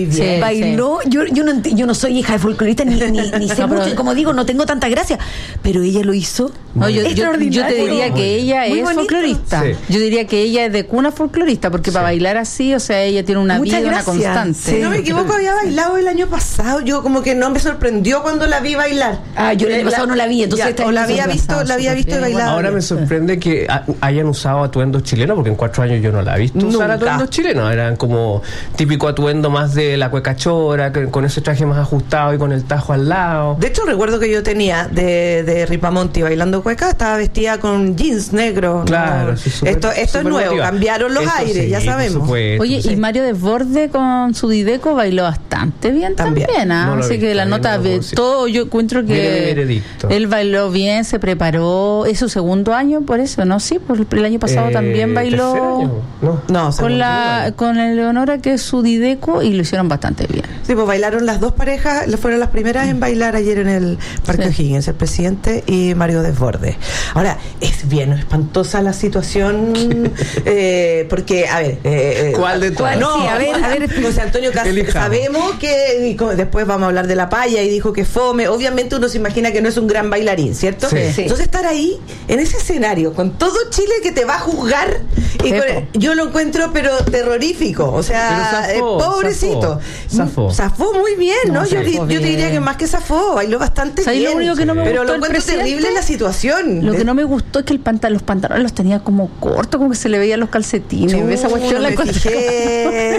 muy bien. Bailó, yo no soy hija de folclorista ni sé mucho, como digo, no tengo tanta gracia, pero ella lo hizo. No, yo te diría que ella es folclorista. Sí. Yo diría que ella es de cuna folclorista, porque para bailar así, o sea, ella tiene una vida, una constante. Si no me equivoco, había bailado el año pasado. Yo como que no me sorprendió cuando la vi bailar. Yo el año pasado no la vi, entonces la había visto y bailado. Ahora me sorprende que hayan usado atuendos chilenos, porque en 4 años yo no la he visto usar atuendos chilenos. Eran como típico atuendo más de la cueca chora, con ese traje más ajustado y con el tajo al lado. De hecho, recuerdo que yo tenía de Ripamonti bailando cueca, estaba vestida con jeans negro. Claro, ¿no? sí, esto es nuevo, cambiaron los aires, ya sabemos. Oye, y Mario Desbordes con su Dideco bailó bastante bien también, así que la nota todo, yo encuentro que él bailó bien, se preparó, es su segundo año por eso, ¿no? Sí, por el año pasado también bailó con el Leonora, que es su Dideco, y lo hicieron bastante bien. Sí, pues bailaron las dos parejas, fueron las primeras en bailar ayer en el Parque O'Higgins, el presidente y Mario Desbordes. Ahora, es bien espantosa la situación, porque, a ver... ¿Cuál de todas? No, sí, a ver, José Antonio Castro, sabemos que después vamos a hablar de la paya y dijo que fome, obviamente uno se imagina que no es un gran bailarín, ¿cierto? Sí. Entonces estar ahí, en ese escenario, con todo Chile que te va a juzgar, yo lo encuentro pero terrorífico, o sea, pobrecito. Zafó muy bien, ¿no? Yo te diría que más que zafó, bailó bastante bien. Lo único que no me pero gustó, lo encuentro terrible la situación. Lo que no me gustó es que los pantalones los tenía como cortos, como que se le veían los calcetines. Esa cuestión la encontré.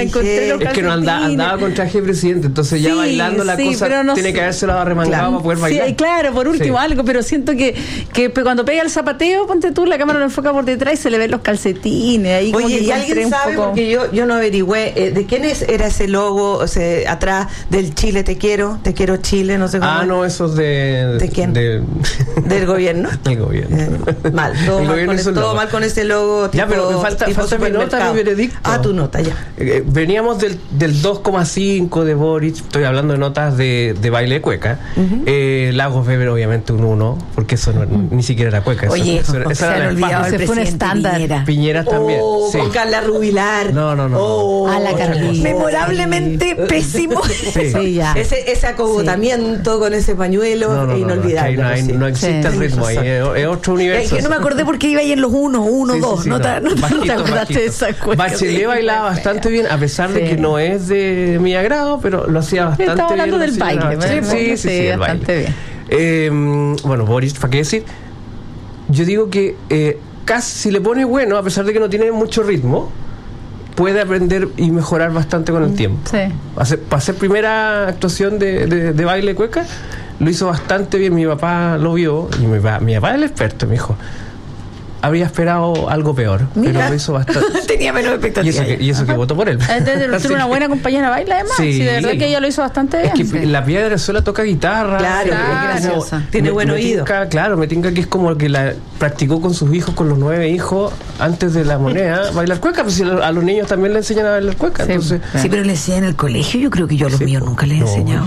Es que no andaba con traje de presidente, entonces ya bailando la cosa tiene que haberse la remangado para poder bailar. Sí, claro, por último algo, pero siento que cuando pega el zapateo, ponte tú, la cámara lo enfoca por detrás y se le ven los calcetines. Ahí. Oye, ¿y alguien sabe? Porque yo no averigüé de quién era ese logo, o sea, atrás del Chile te quiero Chile, no sé cómo. No, eso es ¿de quién? Del gobierno. Del gobierno. Mal, todo mal con ese logo. Ya, pero me falta mi nota, mi veredicto. Tu nota, ya. Veníamos del 2,5 de Boric, estoy hablando de notas de baile de cueca. Lagos Weber, obviamente, un 1, porque eso ni siquiera era cueca. Oye, se han olvidado el fue un estándar. Piñera también. Con Carla Rubilar. No. A la Carlita. Memorablemente pésimo. Sí, ya. Ese acogotamiento con ese pañuelo es inolvidable. No existe el ritmo ahí, es otro universo. Es que no me acordé porque iba ahí en los 1, 2. No te acordaste de esa cuestión. Bachelet bailaba bastante bien, a pesar de que no es de mi agrado, pero lo hacía bastante bien. Estaba hablando del baile. Sí, bastante bien. Bueno, Boris, ¿para qué decir? Yo digo que casi si le pone bueno, a pesar de que no tiene mucho ritmo, puede aprender y mejorar bastante con el tiempo. Para hacer primera actuación de baile cueca, lo hizo bastante bien. Mi papá lo vio y mi papá es el experto, me dijo, habría esperado algo peor. Mira, pero lo hizo bastante. Tenía menos expectativas. Y eso que votó por él. Entonces, una buena compañera de baile, además. Sí, de verdad que ella lo hizo bastante bien. Es que la Pía de Venezuela toca guitarra. Claro, es graciosa. Tiene buen oído. Me tinca que es como que la practicó con sus hijos, con los 9 hijos, antes de la moneda, bailar cueca. Pues si a los niños también le enseñan a bailar cueca. Sí, entonces, pero le enseñan en el colegio. Yo creo que yo a los míos nunca les he enseñado.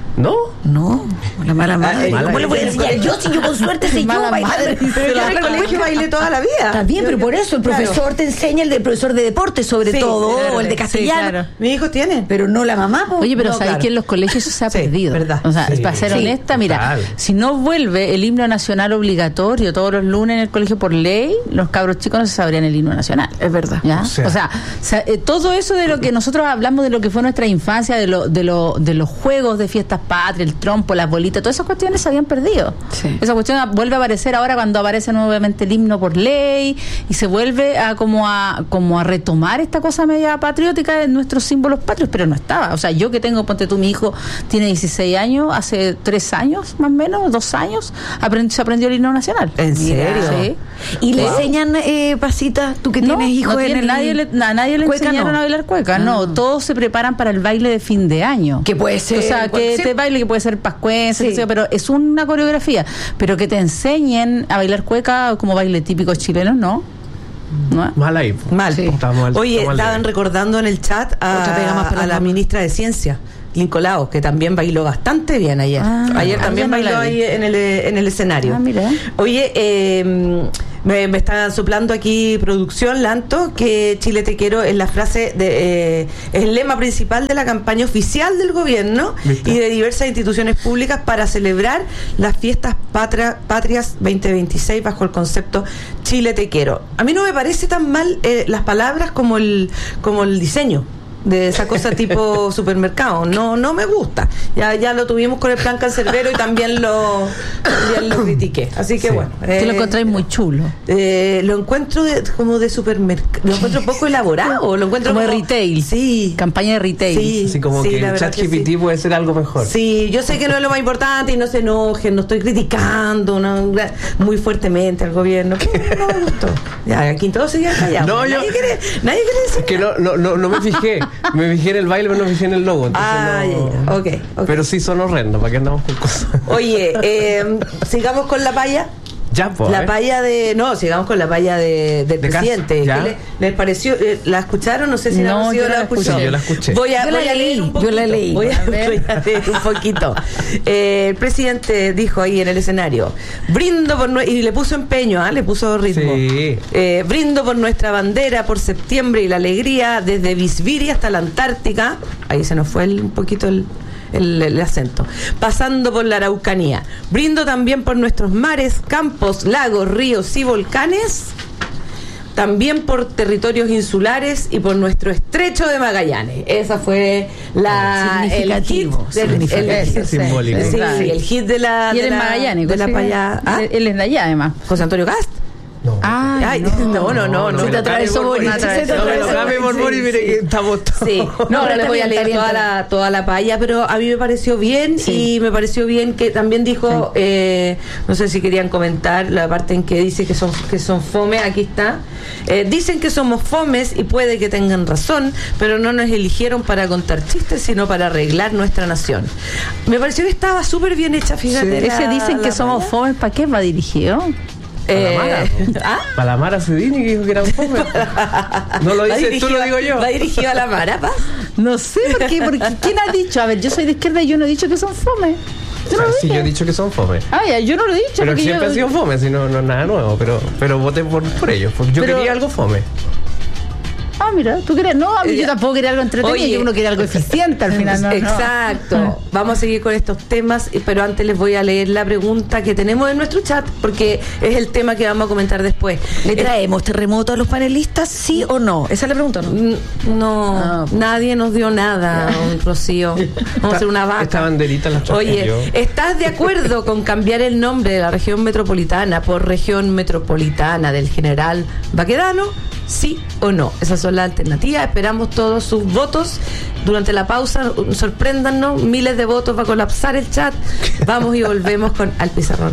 No, la mala madre. ¿Cómo le voy a enseñar yo si yo con suerte sé yo bailar? Pero yo en el colegio bailé toda la vida. Está bien, pero por eso el profesor te enseña, el profesor de deporte sobre todo, o el de castellano. Mi hijo tiene. Pero no la mamá. Oye, pero sabes que en los colegios eso se ha perdido. ¿Verdad? O sea, para ser honesta, mira, si no vuelve el himno nacional obligatorio todos los lunes en el colegio por ley, los cabros chicos no se sabrían el himno nacional. Es verdad. ¿Ya? O sea, todo eso de lo que nosotros hablamos, de lo que fue nuestra infancia, de los juegos de fiestas patrias, el trompo, las bolitas, todas esas cuestiones se habían perdido. Esa cuestión vuelve a aparecer ahora cuando aparece nuevamente el himno por ley y se vuelve a como a retomar esta cosa media patriótica de nuestros símbolos patrios, pero no estaba. O sea, yo que tengo, ponte tú, mi hijo tiene 16 años, hace 3 años, más o menos, 2 años, se aprendió el himno nacional. ¿En serio? Sí. ¿Y le enseñan, Pasita, tú que tienes hijos a nadie le enseñaron a bailar cueca? No, todos se preparan para el baile de fin de año. Que puede ser. O sea, que este baile que puede ser pascuense, pero es una coreografía. Pero que te enseñen a bailar cueca como baile típico chileno, ¿no? Mal ahí. Mal. Oye, estaban recordando en el chat a la ministra de Ciencia, Lincolao, que también bailó bastante bien ayer. Ayer también bailó ahí en el escenario. Mira. Oye, Me están soplando aquí producción, Lanto, que Chile te quiero es la frase es el lema principal de la campaña oficial del gobierno y de diversas instituciones públicas para celebrar las fiestas patrias 2026 bajo el concepto Chile te quiero. A mí no me parece tan mal las palabras como el diseño de esa cosa tipo supermercado. No me gusta. Ya lo tuvimos con el plan cancerbero y también lo critiqué. Así que bueno. Tú lo encontráis muy chulo. Lo encuentro como de supermercado. Lo encuentro poco elaborado. Lo encuentro como de retail. Sí. Campaña de retail. Sí, así como que el ChatGPT puede ser algo mejor. Sí, yo sé que no es lo más importante y no se enojen. No estoy criticando muy fuertemente al gobierno. No me gustó. Ya, aquí todos seguían callados. Nadie quiere decir que no me fijé. Me fijé en el baile, pero no me fijé en el logo. Okay. Pero sí son horrendos, ¿para qué andamos con cosas? Oye, sigamos con la paya. Ya, pues. La paya sigamos con la paya del presidente. ¿Qué les pareció? ¿La escucharon? No sé si la escuchó. Sí, yo la escuché. Voy a leer un poquito. Yo la leí. Voy a leer un poquito. El presidente dijo ahí en el escenario: brindo por y le puso empeño, le puso ritmo. Sí. Brindo por nuestra bandera, por septiembre y la alegría, desde Bisbiri hasta la Antártica. Ahí se nos fue un poquito el acento, pasando por la Araucanía. Brindo también por nuestros mares, campos, lagos, ríos y volcanes, también por territorios insulares y por nuestro estrecho de Magallanes. Esa fue el hit simbólico. El hit de la y él es Magallanes, de la paya. Él es de allá, además. José Antonio Cast. No. No. Se te atravesó Boris. Mire que estamos todos. Sí. No les voy a leer toda la paya, pero a mí me pareció bien y me pareció bien que también dijo, no sé si querían comentar la parte en que dice que son fome. Aquí está. Dicen que somos fomes y puede que tengan razón, pero no nos eligieron para contar chistes, sino para arreglar nuestra nación. Me pareció que estaba súper bien hecha, fíjate. Ese dicen que somos fomes, ¿para qué va dirigido? Para la Mara Sedini, que dijo que era un fome. No lo dices tú, lo digo yo. ¿Va dirigido a la Mara, Paz? No sé, porque ¿quién ha dicho? A ver, yo soy de izquierda y yo no he dicho que son fome. Yo he dicho que son fome. Yo no lo he dicho. Pero siempre ha sido fome, si no es nada nuevo. Pero voté por ellos. Yo quería algo fome. Mira, tú querías. No, a mí yo tampoco quería algo entretenido. Oye, uno quería algo eficiente al final. Exacto. Vamos a seguir con estos temas, pero antes les voy a leer la pregunta que tenemos en nuestro chat, porque es el tema que vamos a comentar después. ¿Le traemos terremoto a los panelistas, sí o no? Esa es la pregunta, ¿no? No, nadie nos dio nada, Rocío. Vamos a hacer una vaca. Esta banderita la traje. Oye, ¿estás de acuerdo con cambiar el nombre de la región metropolitana por región metropolitana del general Baquedano? ¿Sí o no? Esas son las alternativas. Esperamos todos sus votos durante la pausa. Sorpréndanos, miles de votos, va a colapsar el chat. Vamos y volvemos con Al Pizarrón.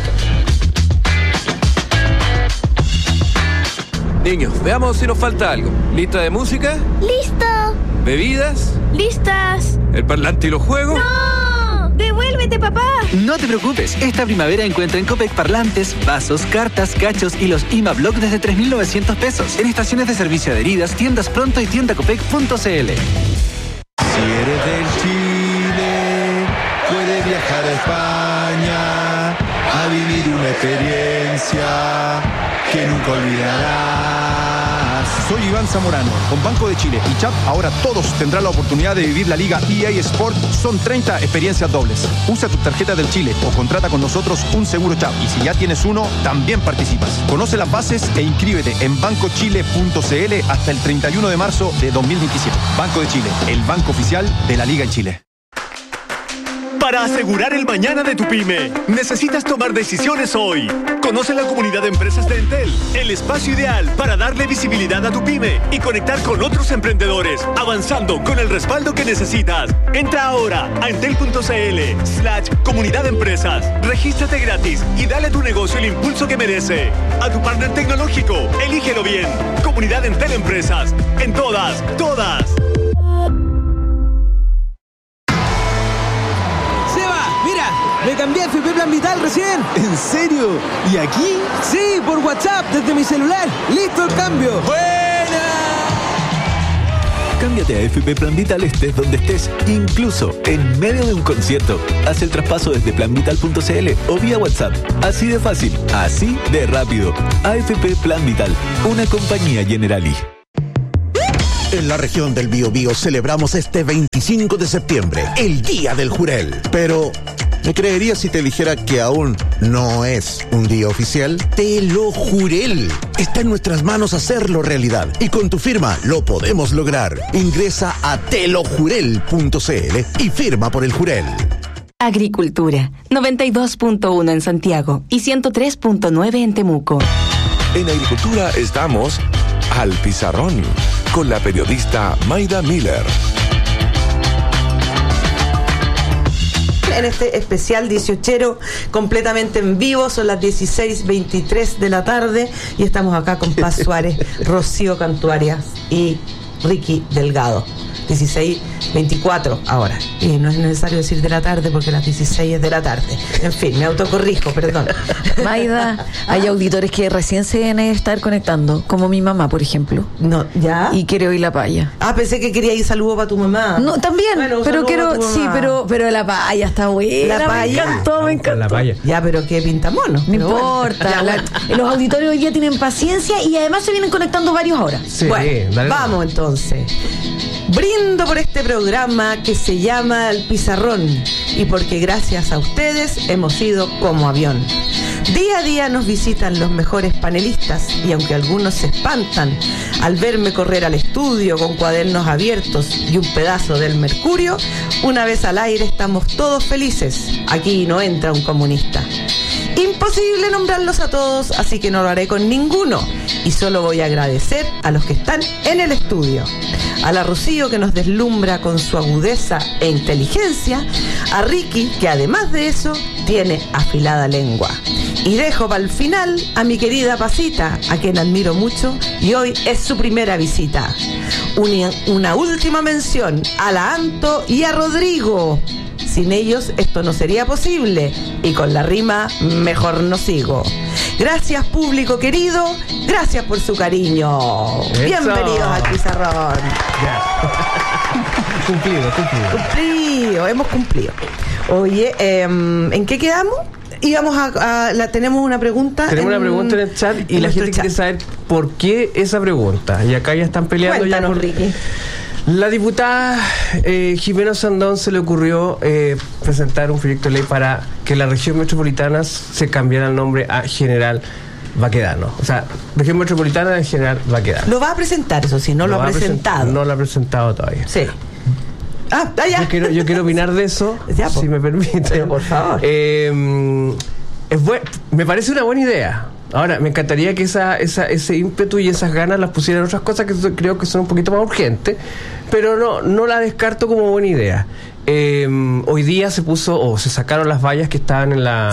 Niños, veamos si nos falta algo. ¿Lista de música? ¡Listo! ¿Bebidas? ¡Listas! ¿El parlante y los juegos? ¡No! ¡Devuélvete, papá! No te preocupes, esta primavera encuentra en Copec parlantes, vasos, cartas, cachos y los IMA-Block desde 3.900 pesos en estaciones de servicio adheridas, tiendas Pronto y tiendacopec.cl. Si eres del Chile, puedes viajar a España a vivir una experiencia que nunca olvidarás. Soy Iván Zamorano. Con Banco de Chile y CHAP, ahora todos tendrán la oportunidad de vivir la Liga EA Sport. Son 30 experiencias dobles. Usa tu tarjeta del Chile o contrata con nosotros un seguro CHAP. Y si ya tienes uno, también participas. Conoce las bases e inscríbete en bancochile.cl hasta el 31 de marzo de 2027. Banco de Chile, el banco oficial de la Liga en Chile. Para asegurar el mañana de tu pyme, necesitas tomar decisiones hoy. Conoce la comunidad de empresas de Entel, el espacio ideal para darle visibilidad a tu pyme y conectar con otros emprendedores, avanzando con el respaldo que necesitas. Entra ahora a entel.cl/comunidad de empresas. Regístrate gratis y dale a tu negocio el impulso que merece. A tu partner tecnológico, elígelo bien. Comunidad Entel Empresas. En todas. Me cambié a FP Plan Vital recién. ¿En serio? ¿Y aquí? Sí, por WhatsApp, desde mi celular. ¡Listo el cambio! ¡Buena! Cámbiate a AFP Plan Vital estés donde estés, incluso en medio de un concierto. Haz el traspaso desde planvital.cl o vía WhatsApp. Así de fácil, así de rápido. AFP Plan Vital, una compañía Generali. En la región del Biobío celebramos este 25 de septiembre, el Día del Jurel. Pero, ¿me creerías si te dijera que aún no es un día oficial? Te lo jurel. Está en nuestras manos hacerlo realidad. Y con tu firma lo podemos lograr. Ingresa a telojurel.cl y firma por el Jurel. Agricultura, 92.1 en Santiago y 103.9 en Temuco. En Agricultura estamos al pizarrón con la periodista Mayda Miller. En este especial 18ero, completamente en vivo, son las 16:23 de la tarde y estamos acá con Paz Suárez, Rocío Cantuarias y Ricky Delgado. 16:24 ahora. Y no es necesario decir de la tarde porque las 16 es de la tarde. En fin, me autocorrijo, perdón. Maida, hay auditores que recién se deben estar conectando, como mi mamá, por ejemplo. No, ¿ya? Y quiere oír la paya. Ah, pensé que quería ir saludo para tu mamá. No, también, bueno, pero quiero, sí, pero la paya está buena. La paya. Me encantó. La paya. Ya, pero qué pintamono. No importa. Bueno. Los auditores hoy día tienen paciencia y además se vienen conectando varios ahora. Sí, bueno, dale. Vamos entonces. Brindo por este programa que se llama El Pizarrón y porque gracias a ustedes hemos ido como avión. Día a día nos visitan los mejores panelistas y aunque algunos se espantan al verme correr al estudio con cuadernos abiertos y un pedazo del mercurio, una vez al aire estamos todos felices. Aquí no entra un comunista. Imposible nombrarlos a todos, así que no lo haré con ninguno y solo voy a agradecer a los que están en el estudio. A la Rocío, que nos deslumbra con su agudeza e inteligencia, a Ricky, que además de eso tiene afilada lengua. Y dejo para el final a mi querida Pasita, a quien admiro mucho y hoy es su primera visita. Una última mención a la Anto y a Rodrigo. Sin ellos esto no sería posible y con la rima mejor no sigo. Gracias, público querido, gracias por su cariño. Eso. Bienvenidos al Pizarrón. Cumplido, hemos cumplido. Oye, ¿en qué quedamos? Íbamos tenemos una pregunta. Tenemos una pregunta en el chat y la gente quiere saber por qué esa pregunta. Y acá ya están peleando. Cuéntanos, ya por Ricky. La diputada Jimena Sandón se le ocurrió presentar un proyecto de ley para que la región metropolitana se cambiara el nombre a General Baquedano. O sea, región metropolitana de General Baquedano. Lo va a presentar, eso sí, no lo ha presentado. No lo ha presentado todavía. Sí. Ya. Yo quiero opinar de eso, ya, si me permite. Pero por favor. Me parece una buena idea. Ahora, me encantaría que ese ímpetu y esas ganas las pusieran en otras cosas que creo que son un poquito más urgentes, pero no la descarto como buena idea. Hoy día se sacaron las vallas que estaban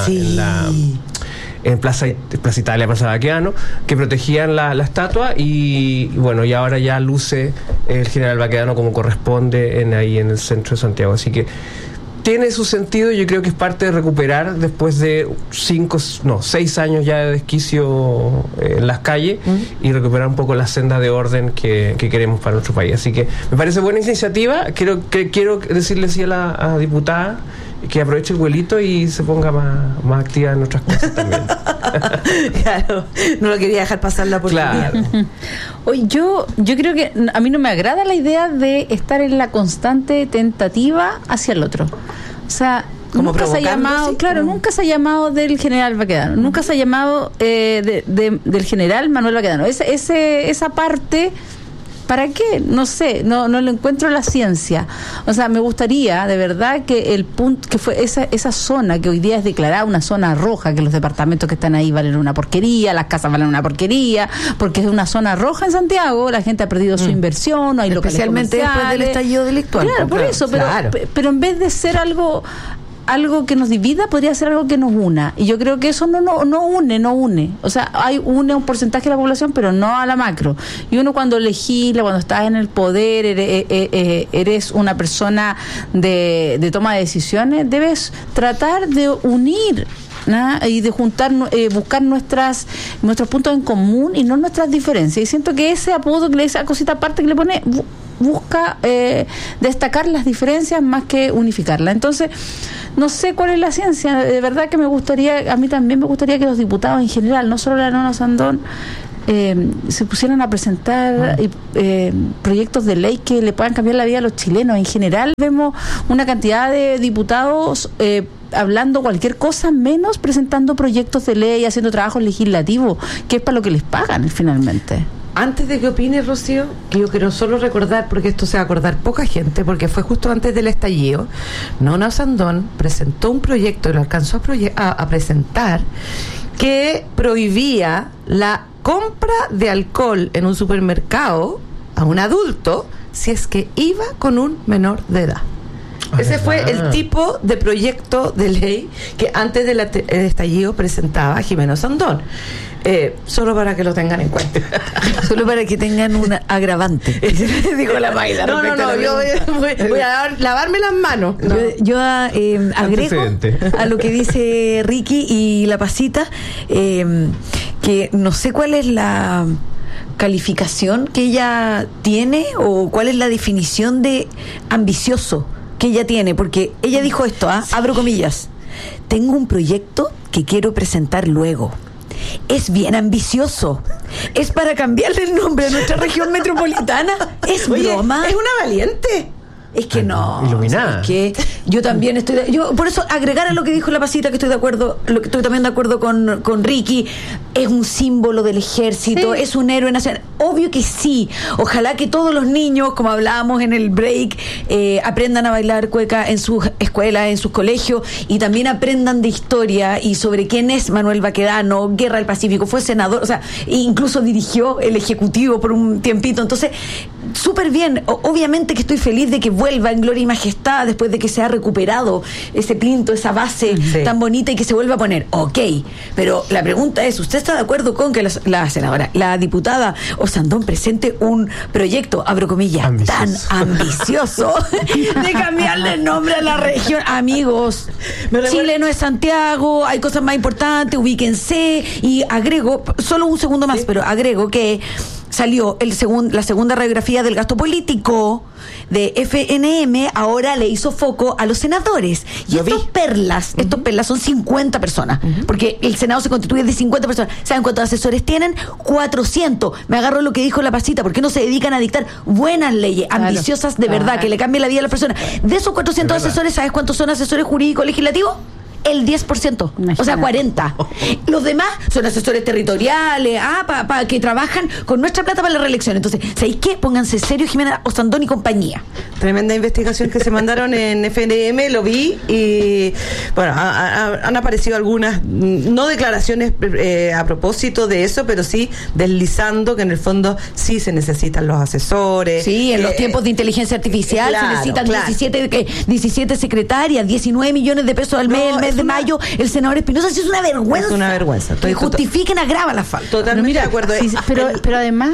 en Plaza Italia, Plaza Baquedano, que protegían la estatua y bueno, y ahora ya luce el General Baquedano como corresponde ahí en el centro de Santiago. Así que tiene su sentido y yo creo que es parte de recuperar después de 6 años ya de desquicio en las calles y recuperar un poco la senda de orden que queremos para nuestro país. Así que me parece buena iniciativa. Quiero decirle sí a la diputada que aproveche el vuelito y se ponga más activa en otras cosas también. Claro, no lo quería dejar pasar la oportunidad. Claro. Oye, yo creo que a mí no me agrada la idea de estar en la constante tentativa hacia el otro. O sea, nunca se ha llamado, ¿sí? Claro, nunca se ha llamado del General Baquedano, nunca se ha llamado del General Manuel Baquedano. Esa parte, ¿para qué? No sé, no le encuentro la ciencia. O sea, me gustaría, de verdad, que el punto, que fue esa zona que hoy día es declarada una zona roja, que los departamentos que están ahí valen una porquería, las casas valen una porquería, porque es una zona roja en Santiago, la gente ha perdido su inversión, no hay locales especialmente después del estallido delictual. Claro, por eso, pero en vez de ser algo que nos divida, podría ser algo que nos una. Y yo creo que eso no une. O sea, une a un porcentaje de la población, pero no a la macro. Y uno cuando legisla, cuando estás en el poder, eres una persona de toma de decisiones, debes tratar de unir, ¿no? Y de juntar, buscar nuestros puntos en común y no nuestras diferencias. Y siento que ese apodo, esa cosita aparte que le pone, busca destacar las diferencias más que unificarlas. Entonces, no sé cuál es la ciencia. De verdad que a mí también me gustaría que los diputados en general, no solo la Nona Sandón, se pusieran a presentar proyectos de ley que le puedan cambiar la vida a los chilenos. En general vemos una cantidad de diputados hablando cualquier cosa menos presentando proyectos de ley, haciendo trabajos legislativos, que es para lo que les pagan finalmente. Antes de que opine, Rocío, que yo quiero solo recordar, porque esto se va a acordar poca gente, porque fue justo antes del estallido, Nona Sandón presentó un proyecto, y lo alcanzó a presentar, que prohibía la compra de alcohol en un supermercado a un adulto si es que iba con un menor de edad. Ese fue el tipo de proyecto de ley que antes del estallido presentaba Jimeno Sandón. Solo para que lo tengan en cuenta. Solo para que tengan un agravante. Dijo la Mayda. No, yo voy a lavarme las manos. No. Yo agrego a lo que dice Ricky y la Pasita, que no sé cuál es la calificación que ella tiene o cuál es la definición de ambicioso que ella tiene, porque ella dijo esto, abro comillas: tengo un proyecto que quiero presentar luego. Es bien ambicioso. Es para cambiarle el nombre a nuestra región metropolitana. Es broma. Es una valiente. Es que no. Iluminada. Es que yo también yo por eso agregar a lo que dijo la Pasita, que estoy de acuerdo, estoy también de acuerdo con Ricky. Es un símbolo del ejército, sí. Es un héroe nacional. Obvio que sí. Ojalá que todos los niños, como hablábamos en el break, aprendan a bailar cueca en sus escuelas, en sus colegios, y también aprendan de historia y sobre quién es Manuel Baquedano, Guerra del Pacífico, fue senador, o sea, incluso dirigió el Ejecutivo por un tiempito. Entonces, súper bien. Obviamente que estoy feliz de que vuelva en gloria y majestad después de que se ha recuperado ese plinto, esa base tan bonita, y que se vuelva a poner. Ok, pero la pregunta es, ¿usted está de acuerdo con que la senadora, la diputada Osandón, presente un proyecto, abro comillas, tan ambicioso de cambiarle el nombre a la región? Amigos, Chile no es Santiago, hay cosas más importantes, ubíquense. Y agrego, solo un segundo más, pero agrego que salió la segunda radiografía del gasto político de FNM, ahora le hizo foco a los senadores. Y estos perlas son 50 personas, porque el Senado se constituye de 50 personas. ¿Saben cuántos asesores tienen? 400. Me agarro lo que dijo la Pasita: ¿por qué no se dedican a dictar buenas leyes, ambiciosas de verdad, que le cambien la vida a las personas? De esos 400 asesores, ¿sabes cuántos son asesores jurídicos legislativos? El 10%, o sea, 40. Los demás son asesores territoriales, para que trabajan con nuestra plata para la reelección. Entonces, ¿sabéis qué? Pónganse serio, Jimena Osandón y compañía. Tremenda investigación que se mandaron en FNM, lo vi, y bueno, han aparecido algunas, no declaraciones a propósito de eso, pero sí deslizando que en el fondo sí se necesitan los asesores. Sí, en los tiempos de inteligencia artificial se necesitan 17 secretarias, 19 millones de pesos al mes, el mes de mayo, el senador Espinosa. Sí, es una vergüenza. Es una vergüenza. Que justifiquen, agrava la falta. Totalmente de acuerdo. Pero además,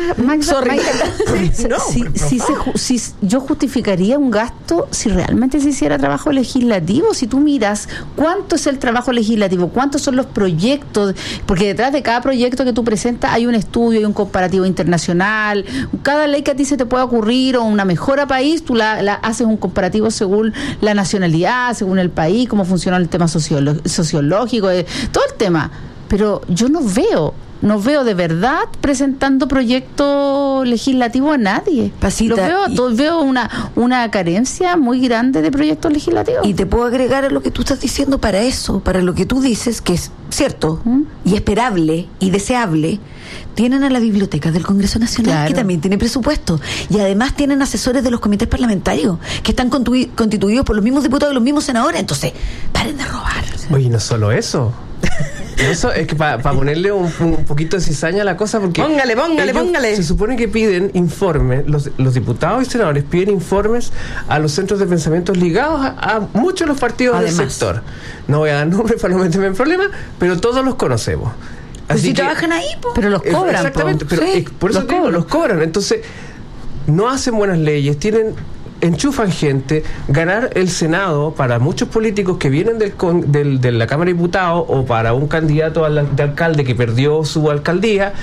yo justificaría un gasto si realmente se hiciera trabajo legislativo. Si tú miras cuánto es el trabajo legislativo, cuántos son los proyectos, porque detrás de cada proyecto que tú presentas hay un estudio, hay un comparativo internacional. Cada ley que a ti se te pueda ocurrir o una mejora país, tú la haces un comparativo según la nacionalidad, según el país, cómo funciona el tema sociológico, todo el tema. Pero yo no veo de verdad presentando proyecto legislativo a nadie. Pasita, veo una carencia muy grande de proyectos legislativos. Y te puedo agregar a lo que tú estás diciendo para eso, para lo que tú dices, que es cierto y esperable y deseable. Tienen a la Biblioteca del Congreso Nacional, que también tiene presupuesto, y además tienen asesores de los comités parlamentarios que están constituidos por los mismos diputados y los mismos senadores. Entonces, paren de robar. Oye, no solo eso. Eso es que para ponerle un poquito de cizaña a la cosa, porque póngale. Se supone que piden informes, los diputados y senadores piden informes a los centros de pensamiento ligados a muchos de los partidos del sector. No voy a dar nombres para no meterme en problemas, pero todos los conocemos. Pues si trabajan ahí, pero los cobran. Exactamente, pero por eso los cobran. Entonces, no hacen buenas leyes, enchufan gente. Ganar el Senado para muchos políticos que vienen de la Cámara de Diputados, o para un candidato de alcalde que perdió su alcaldía,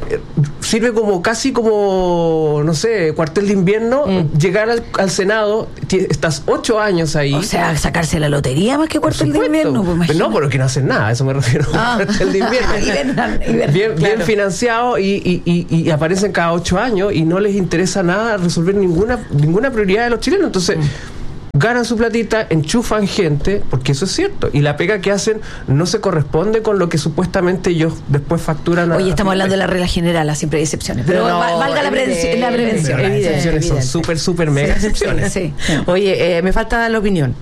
sirve como casi como, no sé, cuartel de invierno, llegar al Senado, estás 8 años ahí. O sea, sacarse la lotería más que cuartel de invierno. Pues no, pero que no hacen nada, eso me refiero. Cuartel de invierno. Bien financiado y aparecen cada 8 años y no les interesa nada resolver ninguna prioridad de los chilenos. Entonces, ganan su platita, enchufan gente, porque eso es cierto, y la pega que hacen no se corresponde con lo que supuestamente ellos después facturan. Oye, estamos hablando de la regla general, siempre hay excepciones, pero no, valga la prevención. Las excepciones son súper mega excepciones. Sí. Oye, me falta dar la opinión.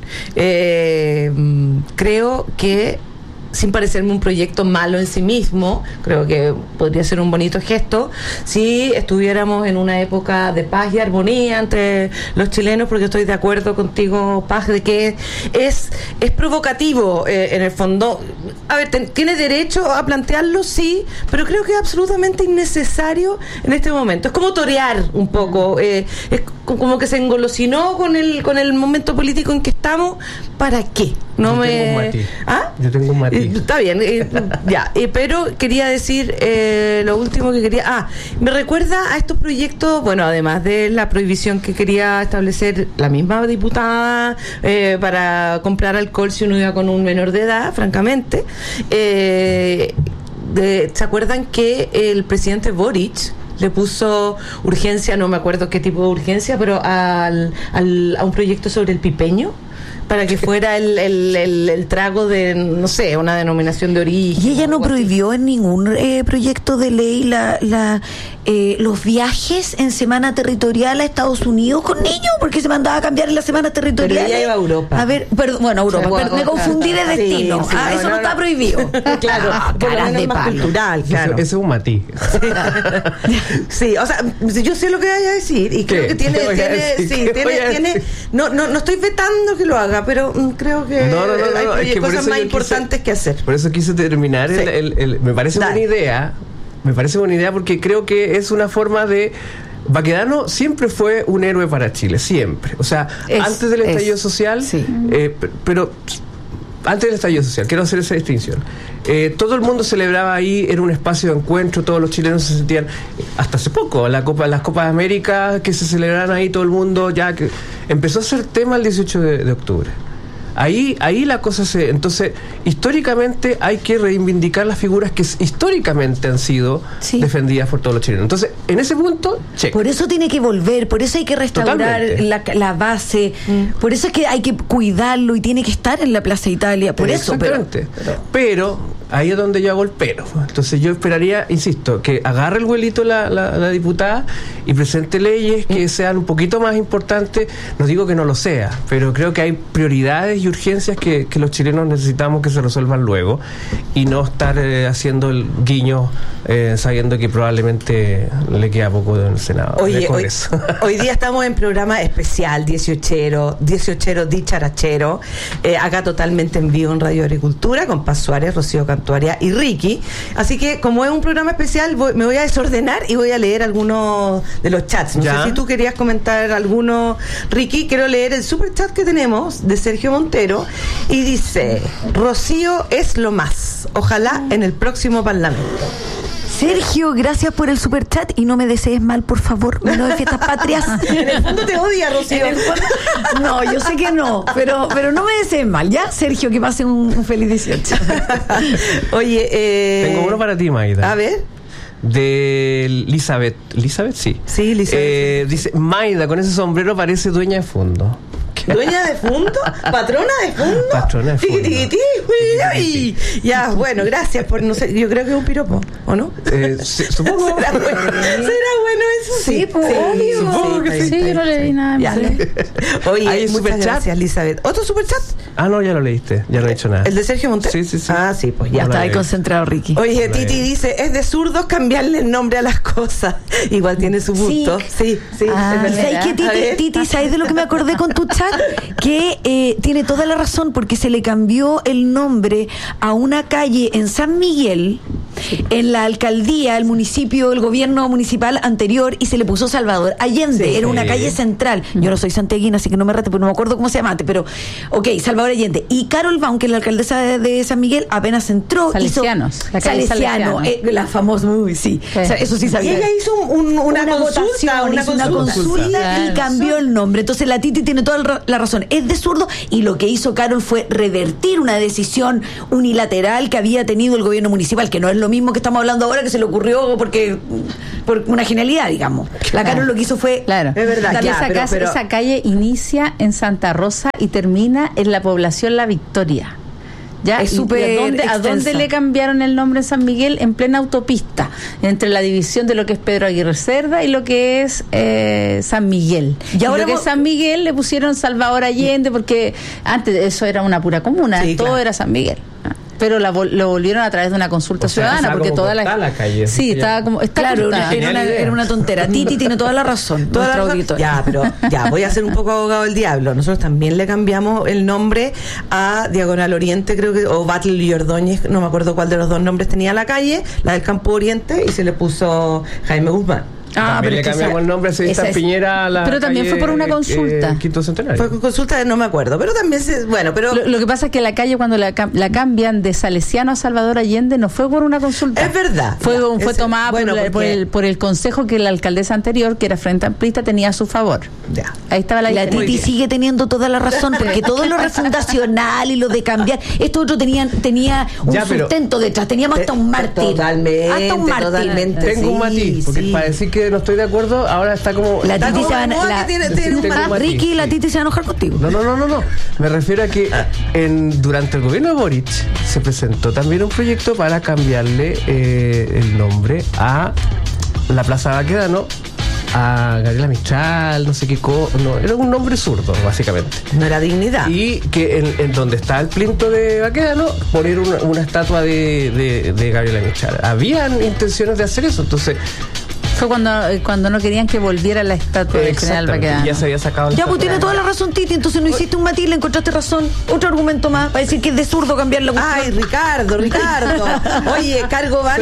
Creo que, sin parecerme un proyecto malo en sí mismo, creo que podría ser un bonito gesto si estuviéramos en una época de paz y armonía entre los chilenos, porque estoy de acuerdo contigo, Paz, de que es provocativo, en el fondo. A ver, tiene derecho a plantearlo, sí, pero creo que es absolutamente innecesario en este momento. Es como torear un poco, es como que se engolosinó con el momento político en que estamos. ¿Para qué? Yo tengo un matiz. Está bien, pero quería decir lo último que quería. Me recuerda a estos proyectos, bueno, además de la prohibición que quería establecer la misma diputada para comprar alcohol si uno iba con un menor de edad, francamente. ¿Se acuerdan que el presidente Boric le puso urgencia, no me acuerdo qué tipo de urgencia, pero a un proyecto sobre el pipeño, para que fuera el trago de, no sé, una denominación de origen? ¿Y ella no prohibió en ningún proyecto de ley los viajes en semana territorial a Estados Unidos con niños? Porque se mandaba a cambiar en la semana territorial. Pero ella iba a Europa. A ver, a Europa, pero me confundí de destino. Eso no está prohibido. Claro, caras de más cultural, claro. Ese es un matiz. Sí, o sea, yo sé lo que vaya a decir y creo que tiene, no estoy vetando que lo haga, pero creo que hay cosas más importantes que hacer. Por eso quise terminar. Me parece buena idea. Me parece buena idea porque creo que es una forma de... Baquedano siempre fue un héroe para Chile, siempre. O sea, antes del estallido social, pero antes del estallido social, quiero hacer esa distinción. Todo el mundo celebraba ahí, era un espacio de encuentro, todos los chilenos se sentían, hasta hace poco, las Copas de América que se celebraban ahí, todo el mundo ya que empezó a ser tema el 18 de octubre. Ahí la cosa entonces, históricamente hay que reivindicar las figuras que históricamente han sido defendidas por todos los chilenos. Entonces, en ese punto, check. Por eso tiene que volver, por eso hay que restaurar la base, por eso es que hay que cuidarlo y tiene que estar en la Plaza Italia, por eso. Pero ahí es donde yo hago el pero. Entonces yo esperaría, insisto, que agarre el vuelito la diputada y presente leyes que sean un poquito más importantes. No digo que no lo sea, pero creo que hay prioridades y urgencias que los chilenos necesitamos que se resuelvan luego y no estar haciendo el guiño sabiendo que probablemente le queda poco en el Senado. Oye, hoy día estamos en programa especial 18 dicharachero, acá totalmente en vivo en Radio Agricultura con Paz Suárez, Rocío Cantuaria y Ricky. Así que como es un programa especial, me voy a desordenar y voy a leer algunos de los chats. No sé si tú querías comentar alguno, Ricky. Quiero leer el super chat que tenemos de Sergio Montero y dice: Rocío es lo más, ojalá en el próximo Parlamento. Sergio, gracias por el superchat y no me desees mal, por favor, menos de Fiestas Patrias. En el fondo te odia, Rocío. No, yo sé que no, pero no me desees mal, ¿ya? Sergio, que pase un feliz 18. Oye, tengo uno para ti, Maida. A ver. De Elizabeth, sí. Sí, Elizabeth. Dice: Maida, con ese sombrero parece dueña de fondo. ¿Dueña de fondo? ¿Patrona de fondo? Patrona de fondo. Ya, bueno, gracias por, no sé, yo creo que es un piropo, ¿o no? Supongo. ¿Será bueno eso? Sí, pues obvio. Supongo que sí. Yo no leí nada. Oye, muchas gracias, Elizabeth. ¿Otro superchat? No, ya lo leíste, ya no he dicho nada. ¿El de Sergio Montero? Sí. Sí, pues ya. Está ahí concentrado, Ricky. Oye, Titi dice: es de zurdos cambiarle el nombre a las cosas. Igual tiene su gusto. Sí. ¿Sabes qué, Titi? ¿Sabes de lo que me acordé con tu chat? Que tiene toda la razón, porque se le cambió el nombre a una calle en San Miguel en la alcaldía, el municipio, el gobierno municipal anterior, y se le puso Salvador Allende. Era una calle central. Yo no soy santiaguina, así que no me rete, porque no me acuerdo cómo se llama antes, pero Salvador Allende. Y Carol Baum, que es la alcaldesa de San Miguel, apenas entró. Salesianos. La famosa, sí. O sea, eso sí sabía. Y ella hizo una consulta y cambió el nombre. Entonces la Titi tiene toda la razón. Es de zurdo, y lo que hizo Carol fue revertir una decisión unilateral que había tenido el gobierno municipal, que no es lo mismo que estamos hablando ahora, que se le ocurrió por una genialidad, digamos. La Carol lo que hizo fue... Claro. Es verdad. Esa calle inicia en Santa Rosa y termina en la población La Victoria. ¿Ya? Es súper ¿A dónde le cambiaron el nombre en San Miguel? En plena autopista, entre la división de lo que es Pedro Aguirre Cerda y lo que es San Miguel. Y ahora lo que es San Miguel le pusieron Salvador Allende, porque antes eso era una pura comuna, todo era San Miguel. Pero lo volvieron a través de una consulta ciudadana, porque toda la calle. Sí, estaba como... Claro, era una tontera. Titi tiene toda la razón. Voy a ser un poco abogado del diablo. Nosotros también le cambiamos el nombre a Diagonal Oriente, creo que, o Battle y Ordóñez, no me acuerdo cuál de los dos nombres tenía la calle, la del Campo Oriente, y se le puso Jaime Guzmán. También le cambiamos el nombre a Piñera a la pero también fue por una consulta. Quinto Centenario. Fue con consulta, no me acuerdo, pero también pero lo que pasa es que la calle, cuando la cambian de Salesiano a Salvador Allende, no fue por una consulta. Es verdad. Fue tomada por el consejo que la alcaldesa anterior, que era Frente Amplista, tenía a su favor. Ya. Ahí estaba la Titi sigue teniendo toda la razón, porque todo lo refundacional y lo de cambiar, esto otro tenía un sustento detrás, teníamos hasta un mártir. Totalmente. Tengo un matiz, porque para decir que no estoy de acuerdo, ahora está como... La Titi se va a... Ricky, la Titi se va a enojar contigo. No. Me refiero a que durante el gobierno de Boric se presentó también un proyecto para cambiarle el nombre a la Plaza Baquedano, a Gabriela Mistral, no sé qué era un nombre zurdo, básicamente. No era Dignidad. Y que en donde está el plinto de Baquedano, poner una estatua de Gabriela Mistral. Habían intenciones de hacer eso, entonces... Fue cuando no querían que volviera la estatua del general Baquedano. Ya se había sacado. Ya, pues tiene toda la razón, Titi. Entonces no hiciste un matiz, le encontraste razón. Otro argumento más para decir que es de zurdo cambiar la cuestión. Ay, Ricardo. Oye, Cargoban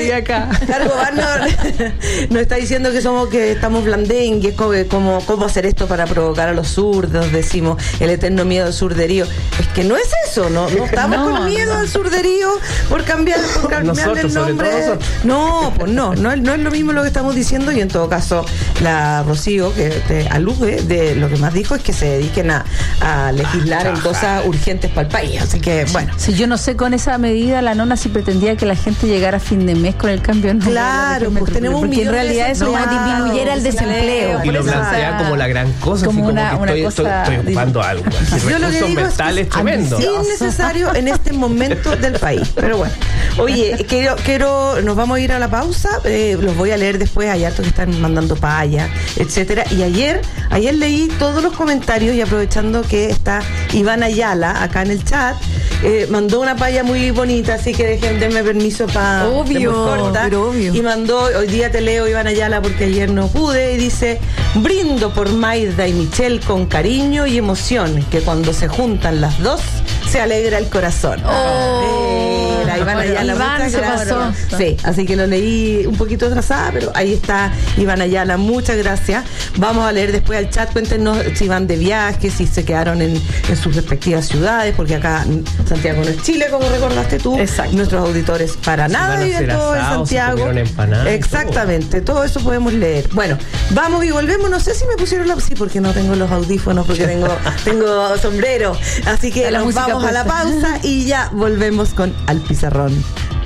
nos está diciendo que estamos blandengues, cómo hacer esto para provocar a los zurdos, decimos, el eterno miedo al zurderío. Es que no es eso, no estamos con miedo al zurderío por cambiarle el nombre. No es lo mismo lo que estamos diciendo, y en todo caso la Rocío, que te alude de lo que más dijo, es que se dediquen a legislar en cosas urgentes para el país. Así que bueno, si yo no sé con esa medida la nona si pretendía que la gente llegara a fin de mes con el cambio de nombre. Claro, pues tenemos un millón, en realidad eso disminuyera el desempleo y lo plantea como la gran cosa, como estoy ocupando algo. Yo lo que digo mentales tremendo. Es innecesario en este momento del país. Pero bueno, oye, quiero nos vamos a ir a la pausa, los voy a leer después. Hay hartos que están mandando paya, etcétera. Y ayer leí todos los comentarios, y aprovechando que está Iván Ayala acá en el chat, mandó una paya muy bonita, así que denme permiso para obvio. Y mandó, hoy día te leo, Iván Ayala, porque ayer no pude, y dice: brindo por Maida y Michelle con cariño y emoción, que cuando se juntan las dos se alegra el corazón. Iván Ayala, muchas gracias. Sí, así que lo leí un poquito atrasada, pero ahí está Iván Ayala, muchas gracias. Vamos a leer después al chat, cuéntenos si van de viaje, si se quedaron en sus respectivas ciudades, porque acá Santiago no es Chile, como recordaste tú. Exacto. Nuestros auditores para nada viven todo en Santiago. Exactamente, todo eso podemos leer. Bueno, vamos y volvemos. No sé si me pusieron sí, porque no tengo los audífonos, porque tengo sombrero. Así que nos vamos a la pausa y ya volvemos con Al Pizarrón.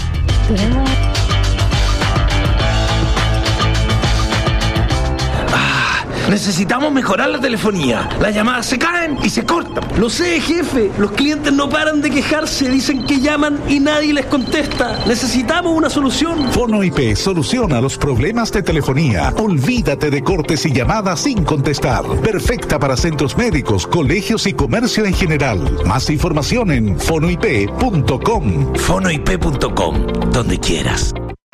Necesitamos mejorar la telefonía. Las llamadas se caen y se cortan. Lo sé, jefe. Los clientes no paran de quejarse. Dicen que llaman y nadie les contesta. Necesitamos una solución. Fono IP soluciona los problemas de telefonía. Olvídate de cortes y llamadas sin contestar. Perfecta para centros médicos, colegios y comercio en general. Más información en fonoip.com. Fonoip.com, donde quieras. Ya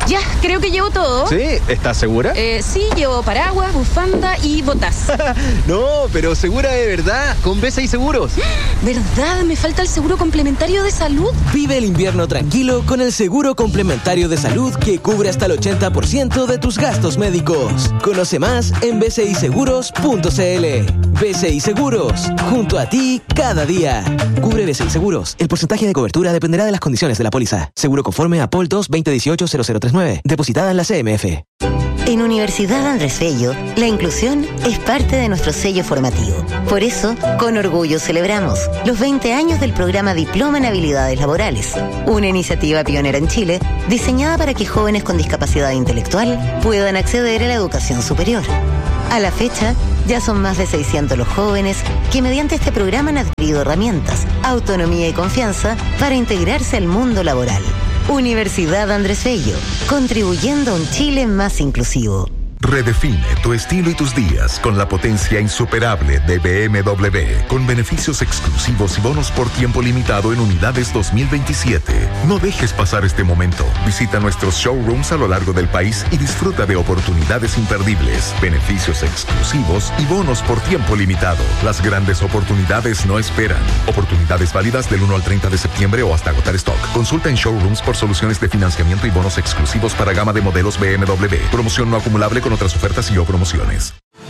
Creo que llevo todo. ¿Sí? ¿Estás segura? Sí, llevo paraguas, bufanda y botas. No, pero segura de verdad, con BCI Seguros. ¿Verdad? Me falta el seguro complementario de salud. Vive el invierno tranquilo con el seguro complementario de salud que cubre hasta el 80% de tus gastos médicos. Conoce más en bciseguros.cl. BCI Seguros, junto a ti cada día. Cubre BCI Seguros. El porcentaje de cobertura dependerá de las condiciones de la póliza. Seguro conforme a POL 2 2018-0039. Depositada en la CMF. En Universidad Andrés Bello, la inclusión es parte de nuestro sello formativo. Por eso, con orgullo celebramos los 20 años del programa Diploma en Habilidades Laborales, una iniciativa pionera en Chile diseñada para que jóvenes con discapacidad intelectual puedan acceder a la educación superior. A la fecha, ya son más de 600 los jóvenes que mediante este programa han adquirido herramientas, autonomía y confianza para integrarse al mundo laboral. Universidad Andrés Bello, contribuyendo a un Chile más inclusivo. Redefine tu estilo y tus días con la potencia insuperable de BMW, con beneficios exclusivos y bonos por tiempo limitado en unidades 2027. No dejes pasar este momento. Visita nuestros showrooms a lo largo del país y disfruta de oportunidades imperdibles, beneficios exclusivos y bonos por tiempo limitado. Las grandes oportunidades no esperan. Oportunidades válidas del 1 al 30 de septiembre o hasta agotar stock. Consulta en showrooms por soluciones de financiamiento y bonos exclusivos para gama de modelos BMW. Promoción no acumulable con otras ofertas y o promociones.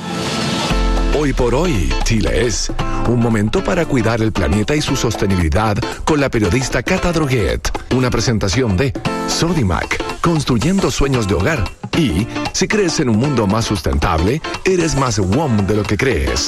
Hoy por hoy, Chile es un momento para cuidar el planeta y su sostenibilidad con la periodista Cata Droguet. Una presentación de Sodimac, construyendo sueños de hogar. Y si crees en un mundo más sustentable, eres más WOM de lo que crees.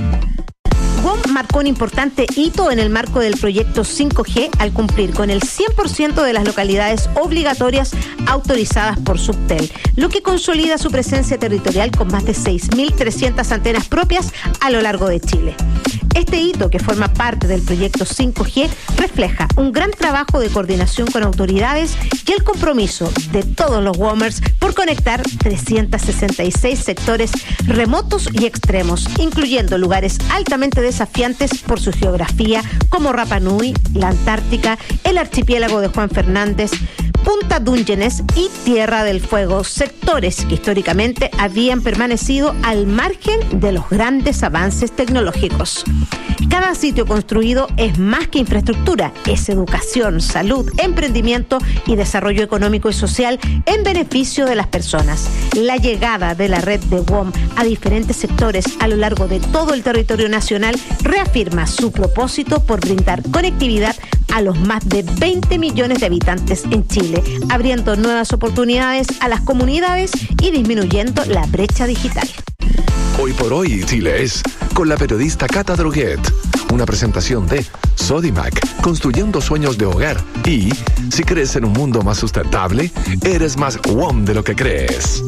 WOM marcó un importante hito en el marco del proyecto 5G al cumplir con el 100% de las localidades obligatorias autorizadas por Subtel, lo que consolida su presencia territorial con más de 6.300 antenas propias a lo largo de Chile. Este hito, que forma parte del proyecto 5G, refleja un gran trabajo de coordinación con autoridades y el compromiso de todos los WOMers por conectar 366 sectores remotos y extremos, incluyendo lugares altamente desafiantes por su geografía, como Rapa Nui, la Antártica, el archipiélago de Juan Fernández, Punta Dungeness y Tierra del Fuego, sectores que históricamente habían permanecido al margen de los grandes avances tecnológicos. Cada sitio construido es más que infraestructura, es educación, salud, emprendimiento y desarrollo económico y social en beneficio de las personas. La llegada de la red de WOM a diferentes sectores a lo largo de todo el territorio nacional reafirma su propósito por brindar conectividad a los más de 20 millones de habitantes en Chile, abriendo nuevas oportunidades a las comunidades y disminuyendo la brecha digital. Hoy por hoy, Chile es con la periodista Cata Droguet. Una presentación de Sodimac, construyendo sueños de hogar. Y si crees en un mundo más sustentable, eres más WOM de lo que crees.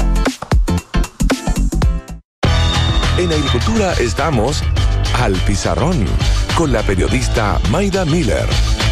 En Agricultura estamos al Pizarrón con la periodista Mayda Miller.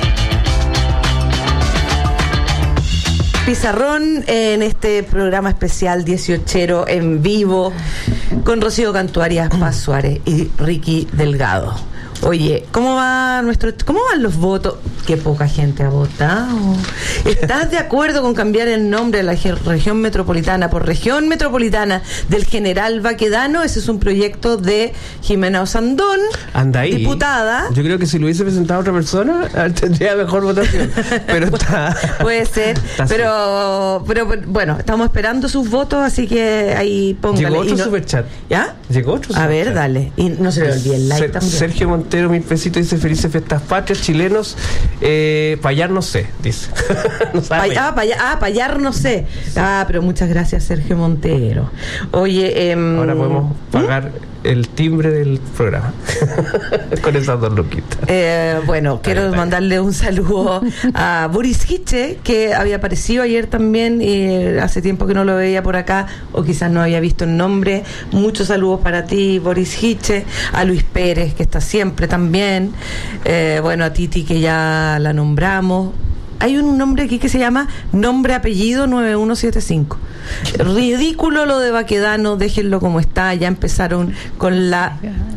Pizarrón en este programa especial 18 en vivo con Rocío Cantuarias, Paz Suárez y Ricky Delgado. Oye, ¿cómo van los votos? Qué poca gente ha votado. ¿Estás de acuerdo con cambiar el nombre de la región metropolitana por región metropolitana del General Baquedano? Ese es un proyecto de Jimena Osandón, diputada. Yo creo que si lo hubiese presentado otra persona tendría mejor votación. Pero está. Puede ser. Pero bueno, estamos esperando sus votos, así que ahí póngale. Llegó otro superchat. ¿Ya? Llegó otro superchat. A ver, dale. Y no se le olvide el like también. Sergio Montero, 1.000 pesitos, dice: felices fiestas patrias, chilenos. Payar no sé, dice. No payar no sé. Pero muchas gracias, Sergio Montero. Oye, ahora podemos pagar el timbre del programa con esas dos loquitas. Bueno, quiero mandarle un saludo a Boris Hiche, que había aparecido ayer también y hace tiempo que no lo veía por acá, o quizás no había visto el nombre. Muchos saludos para ti, Boris Hiche. A Luis Pérez, que está siempre también. Bueno, a Titi, que ya la nombramos. Hay un nombre aquí que se llama Nombre Apellido 9175. Ridículo lo de Baquedano, déjenlo como está. Ya empezaron con la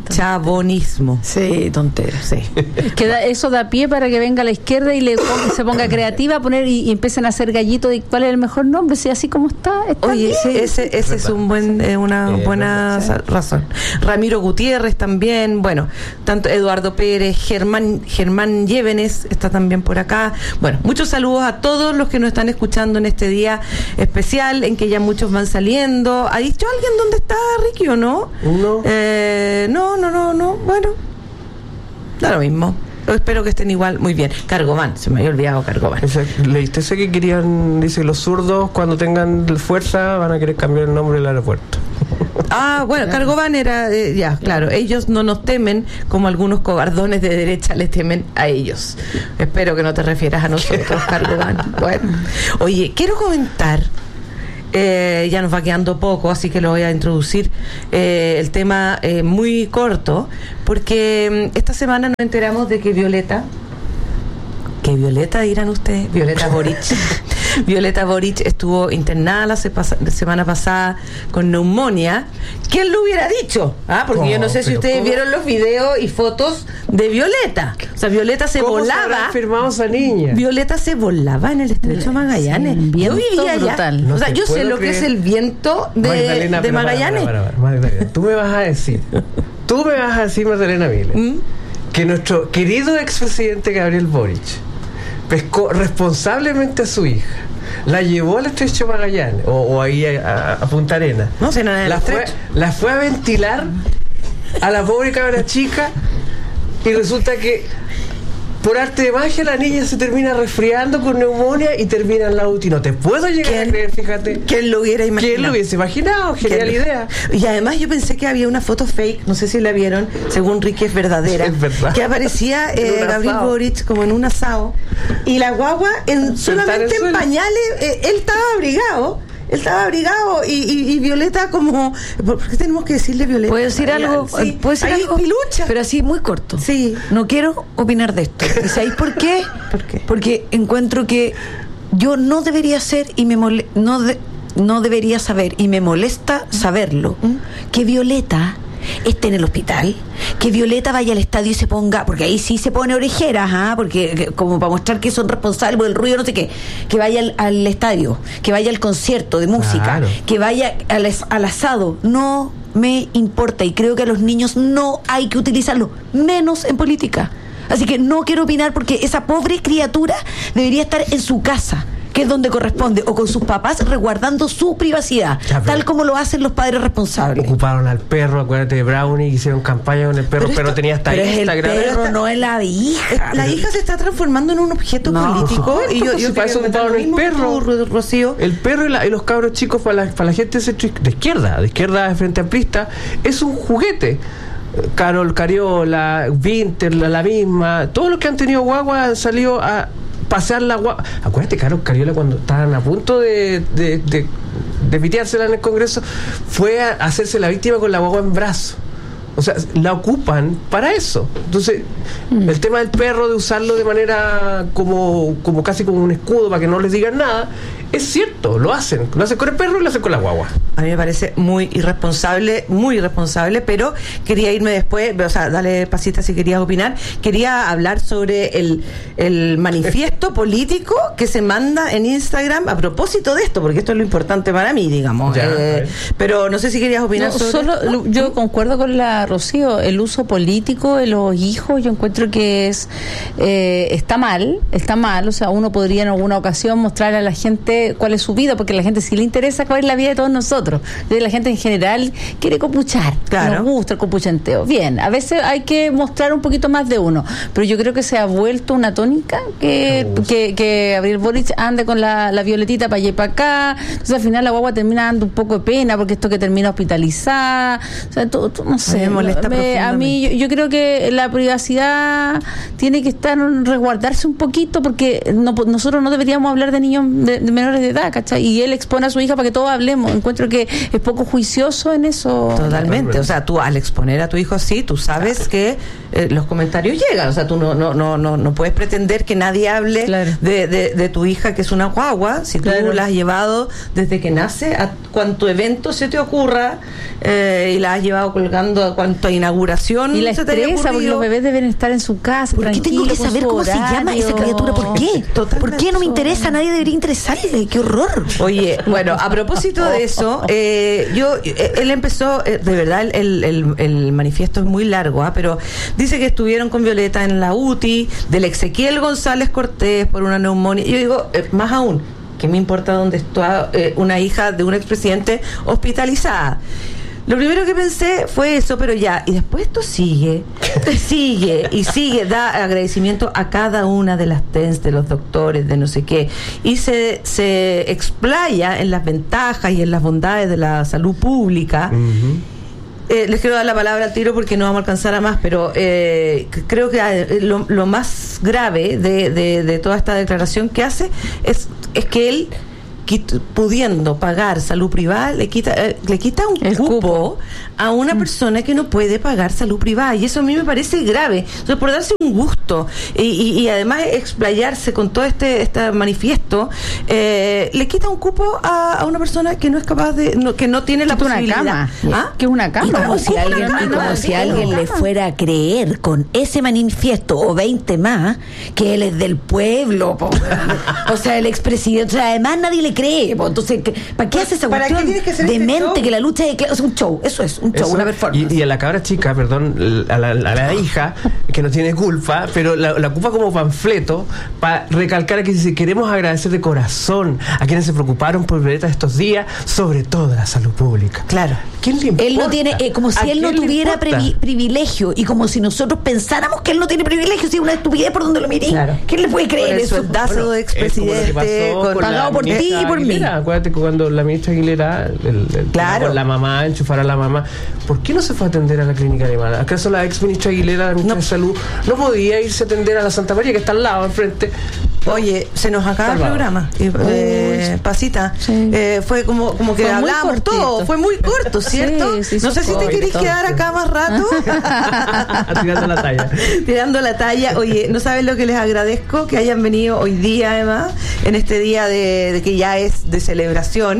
Chabonismo. Sí, tontera. Sí. Eso da pie para que venga a la izquierda y se ponga creativa a poner y empiecen a hacer gallitos de cuál es el mejor nombre, si así como está Oye, bien. ese es una buena razón. Ramiro Gutiérrez también, bueno, tanto Eduardo Pérez, Germán Llévenes está también por acá. Bueno, muchos saludos a todos los que nos están escuchando en este día especial, en que ya muchos van saliendo. ¿Ha dicho alguien dónde está Ricky o no? No. No, bueno, da lo mismo. Espero que estén igual, muy bien. Cargovan, se me había olvidado Cargovan. ¿Leíste ese que querían? Dice, los zurdos cuando tengan fuerza van a querer cambiar el nombre del aeropuerto. Bueno, Cargovan era, claro, ellos no nos temen como algunos cobardones de derecha les temen a ellos. Espero que no te refieras a nosotros, Cargovan. Bueno, oye, quiero comentar, ya nos va quedando poco, así que lo voy a introducir, el tema muy corto, porque esta semana nos enteramos de que Violeta dirán ustedes, Violeta Boric estuvo internada la semana pasada con neumonía. ¿Quién lo hubiera dicho? Porque yo no sé si ustedes vieron los videos y fotos de Violeta. O sea, Violeta se volaba. Firmado esa niña. Violeta se volaba en el estrecho Magallanes. Sí, yo vivía allá. No, o sea, yo sé lo que es el viento de Magallanes. Magdalena, tú me vas a decir, Magdalena Miller, que nuestro querido expresidente Gabriel Boric pescó responsablemente a su hija, la llevó al estrecho Magallanes o ahí a Punta Arenas, la fue a ventilar a la pobre cabra chica, y resulta que por arte de magia la niña se termina resfriando con neumonía y termina en la UTI. No te puedo llegar a creer, fíjate. ¿Quién lo hubiera imaginado? ¿Quién lo hubiese imaginado? Genial idea. Y además yo pensé que había una foto fake, no sé si la vieron, según Ricky es verdadera, es verdad, que aparecía Gabriel Boric como en un asado y la guagua solamente en pañales, él estaba abrigado y Violeta como... ¿Por qué tenemos que decirle Violeta? ¿Puedo decir algo? Sí. ¿Puedo decir algo? Pilucha. Pero así muy corto. Sí. No quiero opinar de esto. ¿Y sabéis por qué? ¿Por qué? Porque encuentro que yo no debería ser y no debería saber, y me molesta saberlo, que Violeta esté en el hospital, que Violeta vaya al estadio y se ponga, porque ahí sí se pone orejeras, porque como para mostrar que son responsables por el ruido, no sé qué, que vaya al estadio, que vaya al concierto de música, claro, que vaya al asado. No me importa, y creo que a los niños no hay que utilizarlo, menos en política. Así que no quiero opinar, porque esa pobre criatura debería estar en su casa, que es donde corresponde, o con sus papás, resguardando su privacidad, tal como lo hacen los padres responsables. Ocuparon al perro, acuérdate de Brownie, hicieron campaña con el perro, pero tenía hasta Instagram. El perro no es la hija. La hija se está transformando en un objeto político, y yo para eso ocuparon el perro, Rocío. El perro y los cabros chicos para la gente de izquierda de frente amplista, es un juguete. Carol Cariola, Vinter, la misma, todos los que han tenido guagua han salido a pasear la guagua. Acuérdate, Carol Cariola, cuando estaban a punto de piteársela en el Congreso, fue a hacerse la víctima con la guagua en brazo. O sea, la ocupan para eso. Entonces, el tema del perro, de usarlo de manera como casi como un escudo para que no les digan nada, es cierto, lo hacen con el perro y lo hacen con la guagua. A mí me parece muy irresponsable, pero quería irme después, o sea, dale Pasita si querías opinar. Quería hablar sobre el manifiesto político que se manda en Instagram a propósito de esto, porque esto es lo importante para mí, digamos. Pero no sé si querías opinar sobre esto. Yo concuerdo con la Rocío, el uso político de los hijos, yo encuentro que está mal, o sea, uno podría en alguna ocasión mostrarle a la gente cuál es su vida, porque a la gente sí le interesa cuál es la vida de todos nosotros. La gente en general quiere copuchar, nos gusta el copuchanteo. Bien, a veces hay que mostrar un poquito más de uno, pero yo creo que se ha vuelto una tónica que Gabriel Boric ande con la Violetita para allá y para acá, entonces al final la guagua termina dando un poco de pena, porque esto que termina hospitalizada, o sea, no sé, me molesta a mí yo creo que la privacidad tiene que resguardarse un poquito, porque nosotros no deberíamos hablar de niños de menores menores de edad, ¿cachai? Y él expone a su hija para que todos hablemos. Encuentro que es poco juicioso en eso. Totalmente. O sea, tú al exponer a tu hijo así, tú sabes que los comentarios llegan. O sea, tú no puedes pretender que nadie hable de tu hija, que es una guagua, si tú la has llevado desde que nace a cuanto evento se te ocurra, y la has llevado colgando a cuanto inauguración y la se te haya estresa, porque los bebés deben estar en su casa. ¿Por qué tengo que saber cómo se llama esa criatura? ¿Por qué? ¿Por qué no me interesa? Nadie debería interesarle. ¡Qué horror! Oye, bueno, a propósito de eso, él empezó, de verdad, el manifiesto es muy largo, pero dice que estuvieron con Violeta en la UTI, del Ezequiel González Cortés por una neumonía. Yo digo, más aún, ¿qué me importa dónde está una hija de un expresidente hospitalizada? Lo primero que pensé fue eso, pero ya, y después esto sigue, da agradecimiento a cada una de las TENS, de los doctores, de no sé qué, y se explaya en las ventajas y en las bondades de la salud pública. Les quiero dar la palabra al tiro porque no vamos a alcanzar a más, pero creo que lo más grave de toda esta declaración que hace es que él, pudiendo pagar salud privada, le quita un cupo a una persona que no puede pagar salud privada, y eso a mí me parece grave. Entonces, por darse un gusto y además explayarse con todo este manifiesto, le quita un cupo a una persona que no es capaz que no tiene la posibilidad. Una cama. ¿Qué es una cama? Y como si alguien le fuera a creer con ese manifiesto o 20 más que él es del pueblo, o sea, el expresidente. O sea, además nadie le cree, entonces, ¿para qué hace esa cuestión demente que la lucha de clases? Es un show, eso es un show, una performance. Y a la cabra chica, perdón, a la hija, que no tiene culpa, pero la ocupa como panfleto para recalcar que si queremos agradecer de corazón a quienes se preocuparon por Violeta estos días, sobre todo la salud pública. Claro. ¿Quién le importa? Él no tiene, como si él no tuviera privilegio, y como si nosotros pensáramos que él no tiene privilegio, si es una estupidez por donde lo miré. Claro. ¿Quién le puede creer eso? Soldazo de expresidente pagado por ti y por mí. Acuérdate que cuando la ministra Aguilera, con la mamá, enchufar a la mamá, ¿por qué no se fue a atender a la clínica alemana? ¿Acaso la ex ministra Aguilera, la ministra de Salud, no podía irse a atender a la Santa María, que está al lado, enfrente? Oye, se nos acaba el programa. Pasita, fue como que fue hablamos todo, fue muy corto, ¿cierto? Sí, no sé si te querés quedar acá más rato. Tirando la talla. Oye, no sabes lo que les agradezco que hayan venido hoy día, además, en este día de que ya es de celebración.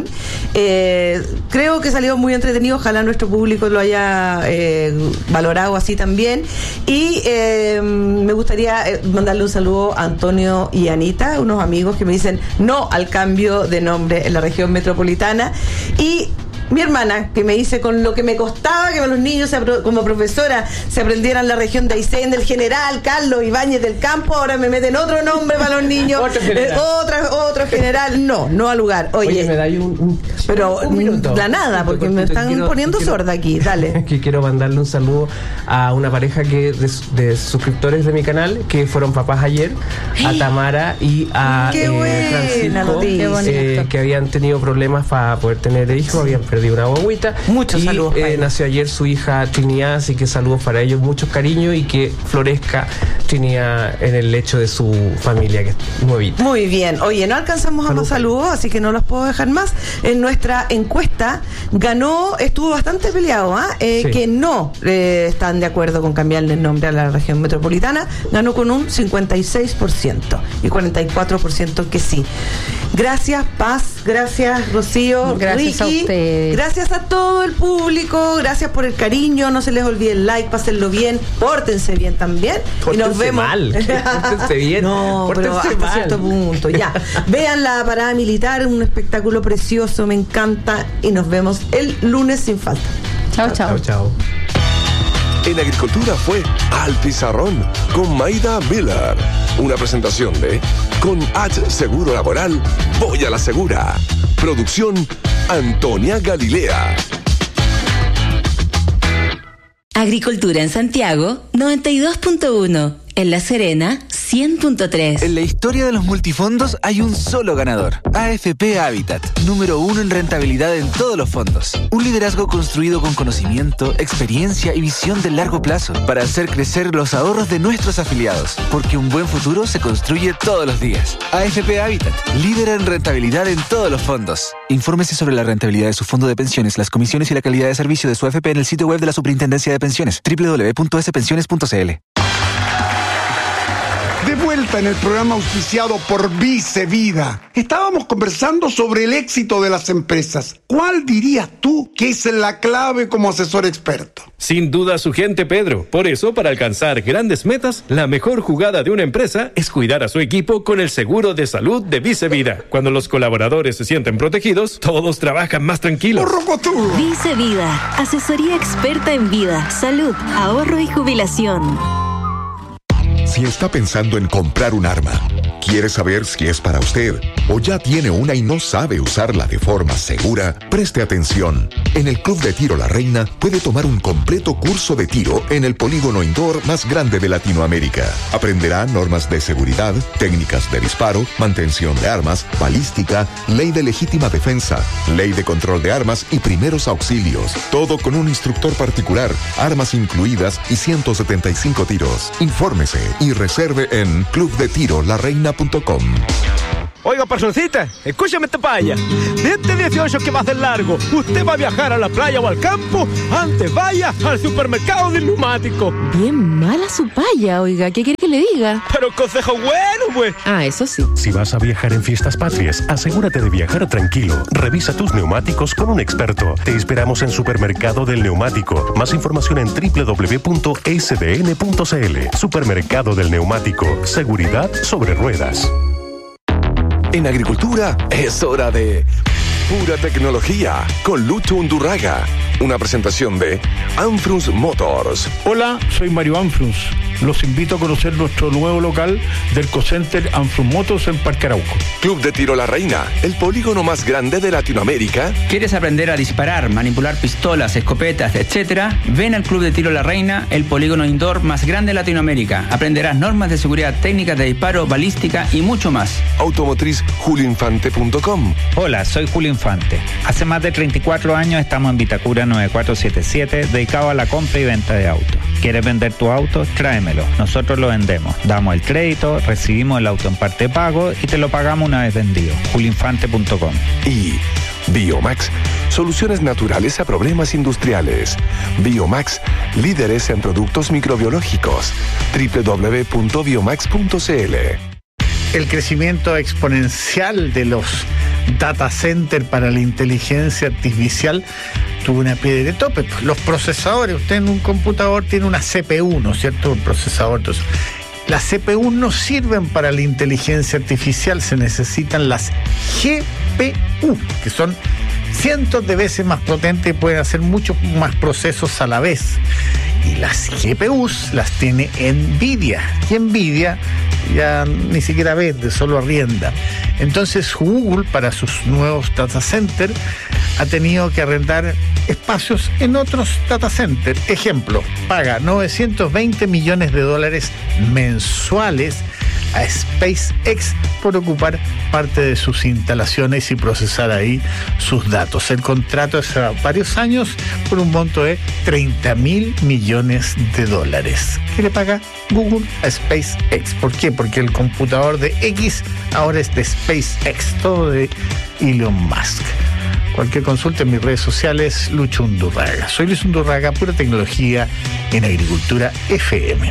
Creo que salió muy entretenido, ojalá nuestro público lo haya valorado así también. Y me gustaría mandarle un saludo a Antonio y Anita, unos amigos que me dicen no al cambio de nombre en la región metropolitana, y mi hermana, que me dice con lo que me costaba que los niños como profesora se aprendieran la región de Aysén, del general Carlos Ibáñez del Campo, ahora me meten otro nombre para los niños. Otro general. No al lugar. Oye, me da pero un minuto, la nada, porque me están poniendo sorda aquí. Dale. Que quiero mandarle un saludo a una pareja de suscriptores de mi canal que fueron papás ayer, a Tamara y a Francisco, que habían tenido problemas para poder tener hijos, habían perdido una guaguita. Muchos saludos. Nació ayer su hija Trinidad, así que saludos para ellos, muchos cariños, y que florezca Trinidad en el lecho de su familia, que es nuevita. Muy bien. Oye, no alcanzamos a más saludos, así que no los puedo dejar más. En nuestra encuesta estuvo bastante peleado, que no están de acuerdo con cambiarle el nombre a la región metropolitana. Ganó con un 56% y 44% que sí. Gracias, Paz. Gracias, Rocío. Gracias, Ricky. a ustedes. Gracias a todo el público. Gracias por el cariño. No se les olvide el like, pásenlo bien. Pórtense bien también. Pórtense y nos vemos. Mal. Pórtense bien. No, pórtense pero hasta cierto punto. Ya. Vean la parada militar, un espectáculo precioso. Me encanta. Y nos vemos el lunes sin falta. Chao. En Agricultura fue Al Pizarrón con Maida Miller. Una presentación de Con H Seguro Laboral, voy a la segura. Producción Antonia Galilea. Agricultura en Santiago, 92.1. En La Serena, 100.3. En la historia de los multifondos hay un solo ganador. AFP Habitat, número 1 en rentabilidad en todos los fondos. Un liderazgo construido con conocimiento, experiencia y visión de largo plazo para hacer crecer los ahorros de nuestros afiliados. Porque un buen futuro se construye todos los días. AFP Habitat, líder en rentabilidad en todos los fondos. Infórmese sobre la rentabilidad de su fondo de pensiones, las comisiones y la calidad de servicio de su AFP en el sitio web de la Superintendencia de Pensiones, www.spensiones.cl. De vuelta en el programa auspiciado por Vice Vida. Estábamos conversando sobre el éxito de las empresas. ¿Cuál dirías tú que es la clave como asesor experto? Sin duda su gente, Pedro. Por eso, para alcanzar grandes metas, la mejor jugada de una empresa es cuidar a su equipo con el seguro de salud de Vice Vida. Cuando los colaboradores se sienten protegidos, todos trabajan más tranquilos. Vice Vida, asesoría experta en vida, salud, ahorro y jubilación. Si está pensando en comprar un arma, quiere saber si es para usted o ya tiene una y no sabe usarla de forma segura, preste atención. En el Club de Tiro La Reina puede tomar un completo curso de tiro en el polígono indoor más grande de Latinoamérica. Aprenderá normas de seguridad, técnicas de disparo, mantención de armas, balística, ley de legítima defensa, ley de control de armas y primeros auxilios. Todo con un instructor particular, armas incluidas y 175 tiros. Infórmese y reserve en clubdetirolareina.com. Oiga, personcita, escúchame esta paya. De este 18 que va a ser largo, usted va a viajar a la playa o al campo, antes vaya al supermercado del neumático. Bien mala su paya, oiga, ¿qué quiere que le diga? Pero consejo bueno, pues. Ah, eso sí. Si vas a viajar en Fiestas Patrias, asegúrate de viajar tranquilo. Revisa tus neumáticos con un experto. Te esperamos en Supermercado del Neumático. Más información en www.sdn.cl. Supermercado del Neumático. Seguridad sobre ruedas. En agricultura es hora de pura tecnología con Lucho Undurraga. Una presentación de Anfrus Motors. Hola, soy Mario Anfrus. Los invito a conocer nuestro nuevo local del Co-Center Anfrus Motors en Parque Arauco. Club de Tiro La Reina, el polígono más grande de Latinoamérica. ¿Quieres aprender a disparar, manipular pistolas, escopetas, etcétera? Ven al Club de Tiro La Reina, el polígono indoor más grande de Latinoamérica. Aprenderás normas de seguridad, técnicas de disparo, balística y mucho más. Automotriz julioinfante.com. Hola, soy Julio Infante. Hace más de 34 años estamos en Vitacura 9477, dedicado a la compra y venta de autos. ¿Quieres vender tu auto? Tráemelo. Nosotros lo vendemos. Damos el crédito, recibimos el auto en parte de pago y te lo pagamos una vez vendido. julioinfante.com. Y Biomax, soluciones naturales a problemas industriales. Biomax, líderes en productos microbiológicos. www.biomax.cl. El crecimiento exponencial de los data centers para la inteligencia artificial tuvo una piedra de tope. Los procesadores, usted en un computador tiene una CPU, ¿no es cierto? Un procesador. Entonces, las CPU no sirven para la inteligencia artificial, se necesitan las GPU, que son cientos de veces más potentes y pueden hacer muchos más procesos a la vez. Y las GPUs las tiene NVIDIA. Y NVIDIA ya ni siquiera vende, solo arrienda. Entonces Google, para sus nuevos data centers, ha tenido que arrendar espacios en otros data centers. Ejemplo, paga $920 millones mensuales a SpaceX por ocupar parte de sus instalaciones y procesar ahí sus datos. El contrato es a varios años por un monto de $30.000 millones. ¿Qué le paga Google a SpaceX? ¿Por qué? Porque el computador de X ahora es de SpaceX, todo de Elon Musk. Cualquier consulta en mis redes sociales, Lucho Undurraga. Soy Luis Undurraga, pura tecnología en Agricultura FM.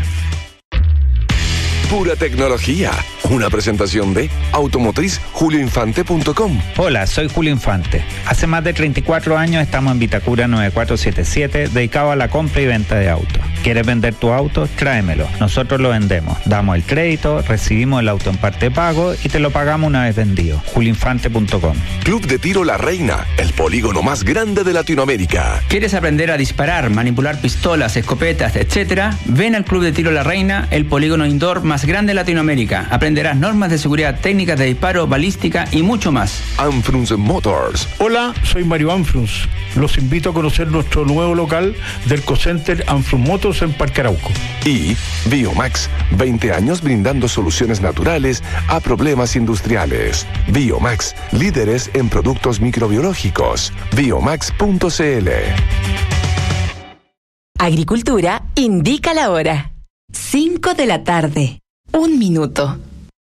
Pura tecnología. Una presentación de Automotriz julioinfante.com. Hola, soy Julio Infante. Hace más de 34 años estamos en Vitacura 9477, dedicado a la compra y venta de autos. ¿Quieres vender tu auto? Tráemelo. Nosotros lo vendemos. Damos el crédito, recibimos el auto en parte de pago y te lo pagamos una vez vendido. julioinfante.com. Club de Tiro La Reina, el polígono más grande de Latinoamérica. ¿Quieres aprender a disparar, manipular pistolas, escopetas, etcétera? Ven al Club de Tiro La Reina, el polígono indoor más grande de Latinoamérica. Aprenderás normas de seguridad, técnicas de disparo, balística y mucho más. Anfrus Motors. Hola, soy Mario Anfrus. Los invito a conocer nuestro nuevo local del Cocenter Anfrun Motors en Parque Arauco. Y Biomax, 20 años brindando soluciones naturales a problemas industriales. Biomax, líderes en productos microbiológicos. Biomax.cl. Agricultura indica la hora. 5 de la tarde. 1 minuto.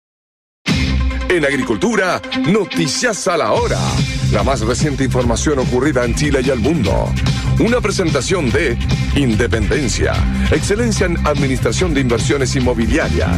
En Agricultura, noticias a la hora. La más reciente información ocurrida en Chile y el mundo. Una presentación de Independencia, excelencia en administración de inversiones inmobiliarias.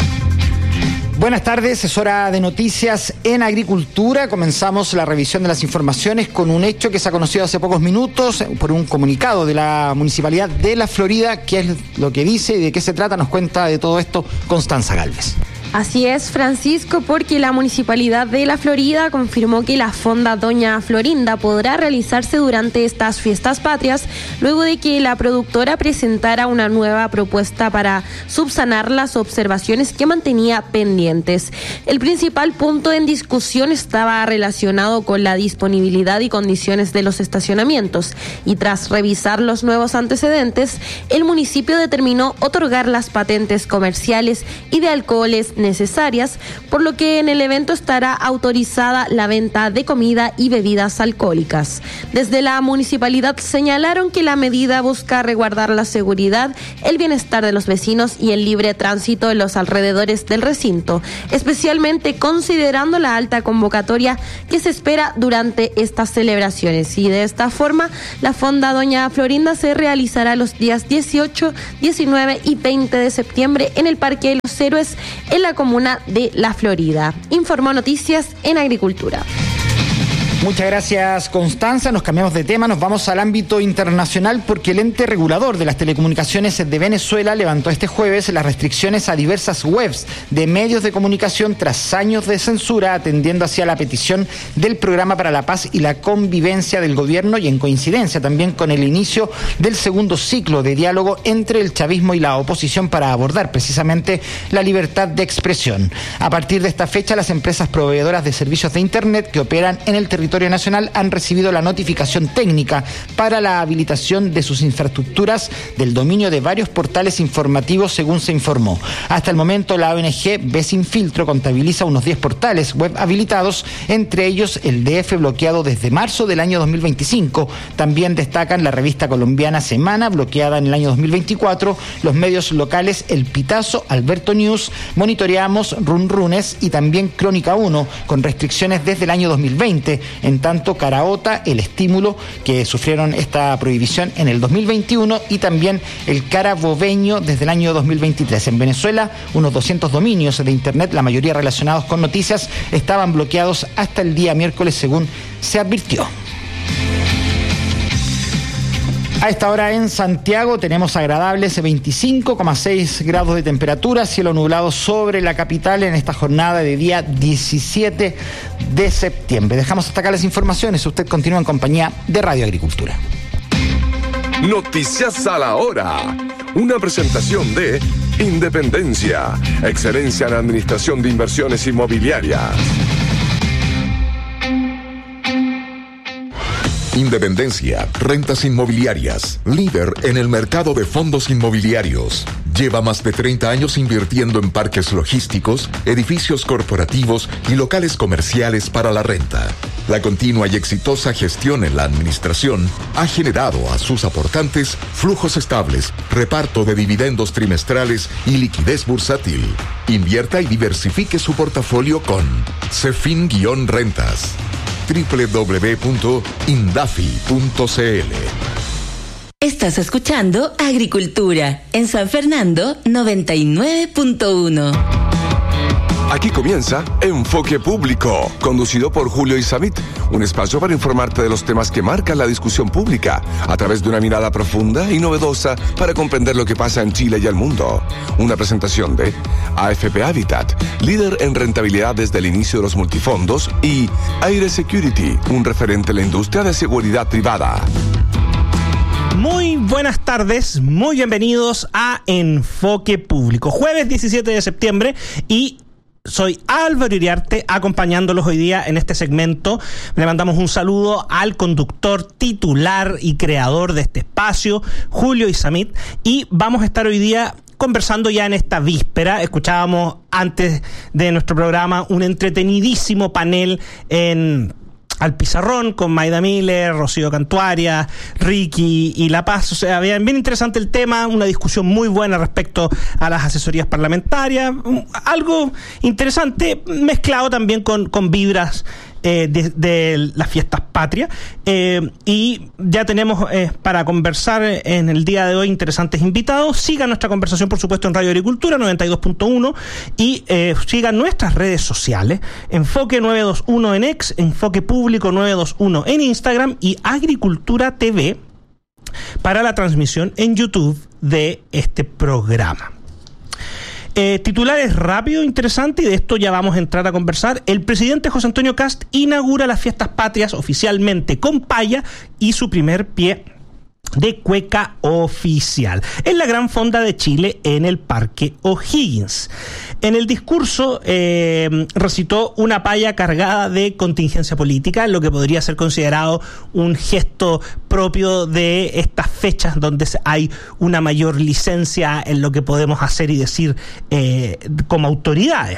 Buenas tardes, es hora de noticias en Agricultura. Comenzamos la revisión de las informaciones con un hecho que se ha conocido hace pocos minutos por un comunicado de la Municipalidad de La Florida. ¿Qué es lo que dice y de qué se trata? Nos cuenta de todo esto Constanza Gálvez. Así es, Francisco, porque la Municipalidad de La Florida confirmó que la Fonda Doña Florinda podrá realizarse durante estas fiestas patrias, luego de que la productora presentara una nueva propuesta para subsanar las observaciones que mantenía pendientes. El principal punto en discusión estaba relacionado con la disponibilidad y condiciones de los estacionamientos, y tras revisar los nuevos antecedentes, el municipio determinó otorgar las patentes comerciales y de alcoholes necesarias, por lo que en el evento estará autorizada la venta de comida y bebidas alcohólicas. Desde la municipalidad señalaron que la medida busca resguardar la seguridad, el bienestar de los vecinos y el libre tránsito en los alrededores del recinto, especialmente considerando la alta convocatoria que se espera durante estas celebraciones. Y de esta forma, la Fonda Doña Florinda se realizará los días 18, 19 y 20 de septiembre en el Parque de los Héroes, en la comuna de La Florida. Informó Noticias en Agricultura. Muchas gracias, Constanza. Nos cambiamos de tema, nos vamos al ámbito internacional porque el ente regulador de las telecomunicaciones de Venezuela levantó este jueves las restricciones a diversas webs de medios de comunicación tras años de censura, atendiendo hacia la petición del Programa para la Paz y la Convivencia del gobierno y en coincidencia también con el inicio del segundo ciclo de diálogo entre el chavismo y la oposición para abordar precisamente la libertad de expresión. A partir de esta fecha, las empresas proveedoras de servicios de Internet que operan en el territorio nacional han recibido la notificación técnica para la habilitación de sus infraestructuras del dominio de varios portales informativos, según se informó. Hasta el momento, la ONG Ve Sin Filtro contabiliza unos 10 portales web habilitados, entre ellos el DF bloqueado desde marzo del año 2025. También destacan la revista colombiana Semana, bloqueada en el año 2024, los medios locales El Pitazo, Alberto News, Monitoreamos, Runrunes y también Crónica 1, con restricciones desde el año 2020. En tanto, Caraota, El Estímulo, que sufrieron esta prohibición en el 2021, y también el Carabobeño desde el año 2023. En Venezuela, unos 200 dominios de Internet, la mayoría relacionados con noticias, estaban bloqueados hasta el día miércoles, según se advirtió. A esta hora en Santiago tenemos agradables 25,6 grados de temperatura, cielo nublado sobre la capital en esta jornada de día 17 de septiembre. Dejamos hasta acá las informaciones. Usted continúa en compañía de Radio Agricultura. Noticias a la hora. Una presentación de Independencia, excelencia en administración de inversiones inmobiliarias. Independencia, rentas inmobiliarias, líder en el mercado de fondos inmobiliarios. Lleva más de 30 años invirtiendo en parques logísticos, edificios corporativos y locales comerciales para la renta. La continua y exitosa gestión en la administración ha generado a sus aportantes flujos estables, reparto de dividendos trimestrales y liquidez bursátil. Invierta y diversifique su portafolio con Cefin-Rentas. www.indafi.cl. Estás escuchando Agricultura en San Fernando 99.1. Aquí comienza Enfoque Público, conducido por Julio Isamit, un espacio para informarte de los temas que marcan la discusión pública a través de una mirada profunda y novedosa para comprender lo que pasa en Chile y el mundo. Una presentación de AFP Habitat, líder en rentabilidad desde el inicio de los multifondos, y Aire Security, un referente en la industria de seguridad privada. Muy buenas tardes, muy bienvenidos a Enfoque Público. Jueves 17 de septiembre y Soy Álvaro Iriarte, acompañándolos hoy día en este segmento. Le mandamos un saludo al conductor titular y creador de este espacio, Julio Isamit, y vamos a estar hoy día conversando ya en esta víspera. Escuchábamos antes de nuestro programa un entretenidísimo panel al pizarrón con Maida Miller, Rocío Cantuaria, Ricky y La Paz. O sea, bien interesante el tema, una discusión muy buena respecto a las asesorías parlamentarias, algo interesante mezclado también con vibras de las fiestas patrias, y ya tenemos para conversar en el día de hoy interesantes invitados. Sigan nuestra conversación, por supuesto, en Radio Agricultura 92.1 y sigan nuestras redes sociales, Enfoque 921 en X, Enfoque Público 921 en Instagram y Agricultura TV para la transmisión en YouTube de este programa. Titulares rápido, interesante, y de esto ya vamos a entrar a conversar. El presidente José Antonio Kast inaugura las fiestas patrias oficialmente con paya y su primer pie de cueca oficial en la Gran Fonda de Chile en el Parque O'Higgins. En el discurso recitó una paya cargada de contingencia política, lo que podría ser considerado un gesto propio de estas fechas donde hay una mayor licencia en lo que podemos hacer y decir como autoridades.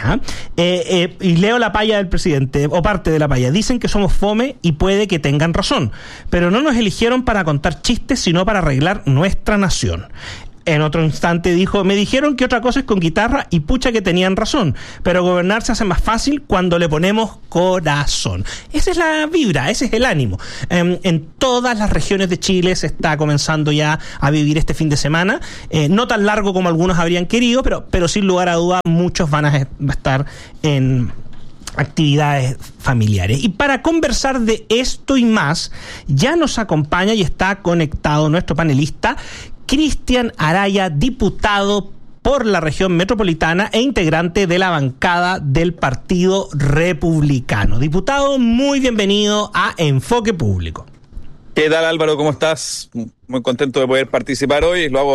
Y leo la paya del presidente, o parte de la paya. Dicen que somos fome y puede que tengan razón, pero no nos eligieron para contar chistes, sino para arreglar nuestra nación. En otro instante dijo: me dijeron que otra cosa es con guitarra y pucha que tenían razón, pero gobernar se hace más fácil cuando le ponemos corazón. Esa es la vibra, ese es el ánimo. En todas las regiones de Chile se está comenzando ya a vivir este fin de semana, no tan largo como algunos habrían querido, pero sin lugar a duda muchos van a estar en actividades familiares. Y para conversar de esto y más, ya nos acompaña y está conectado nuestro panelista Cristian Araya, diputado por la región metropolitana e integrante de la bancada del Partido Republicano. Diputado, muy bienvenido a Enfoque Público. ¿Qué tal, Álvaro? ¿Cómo estás? Muy contento de poder participar hoy. Lo hago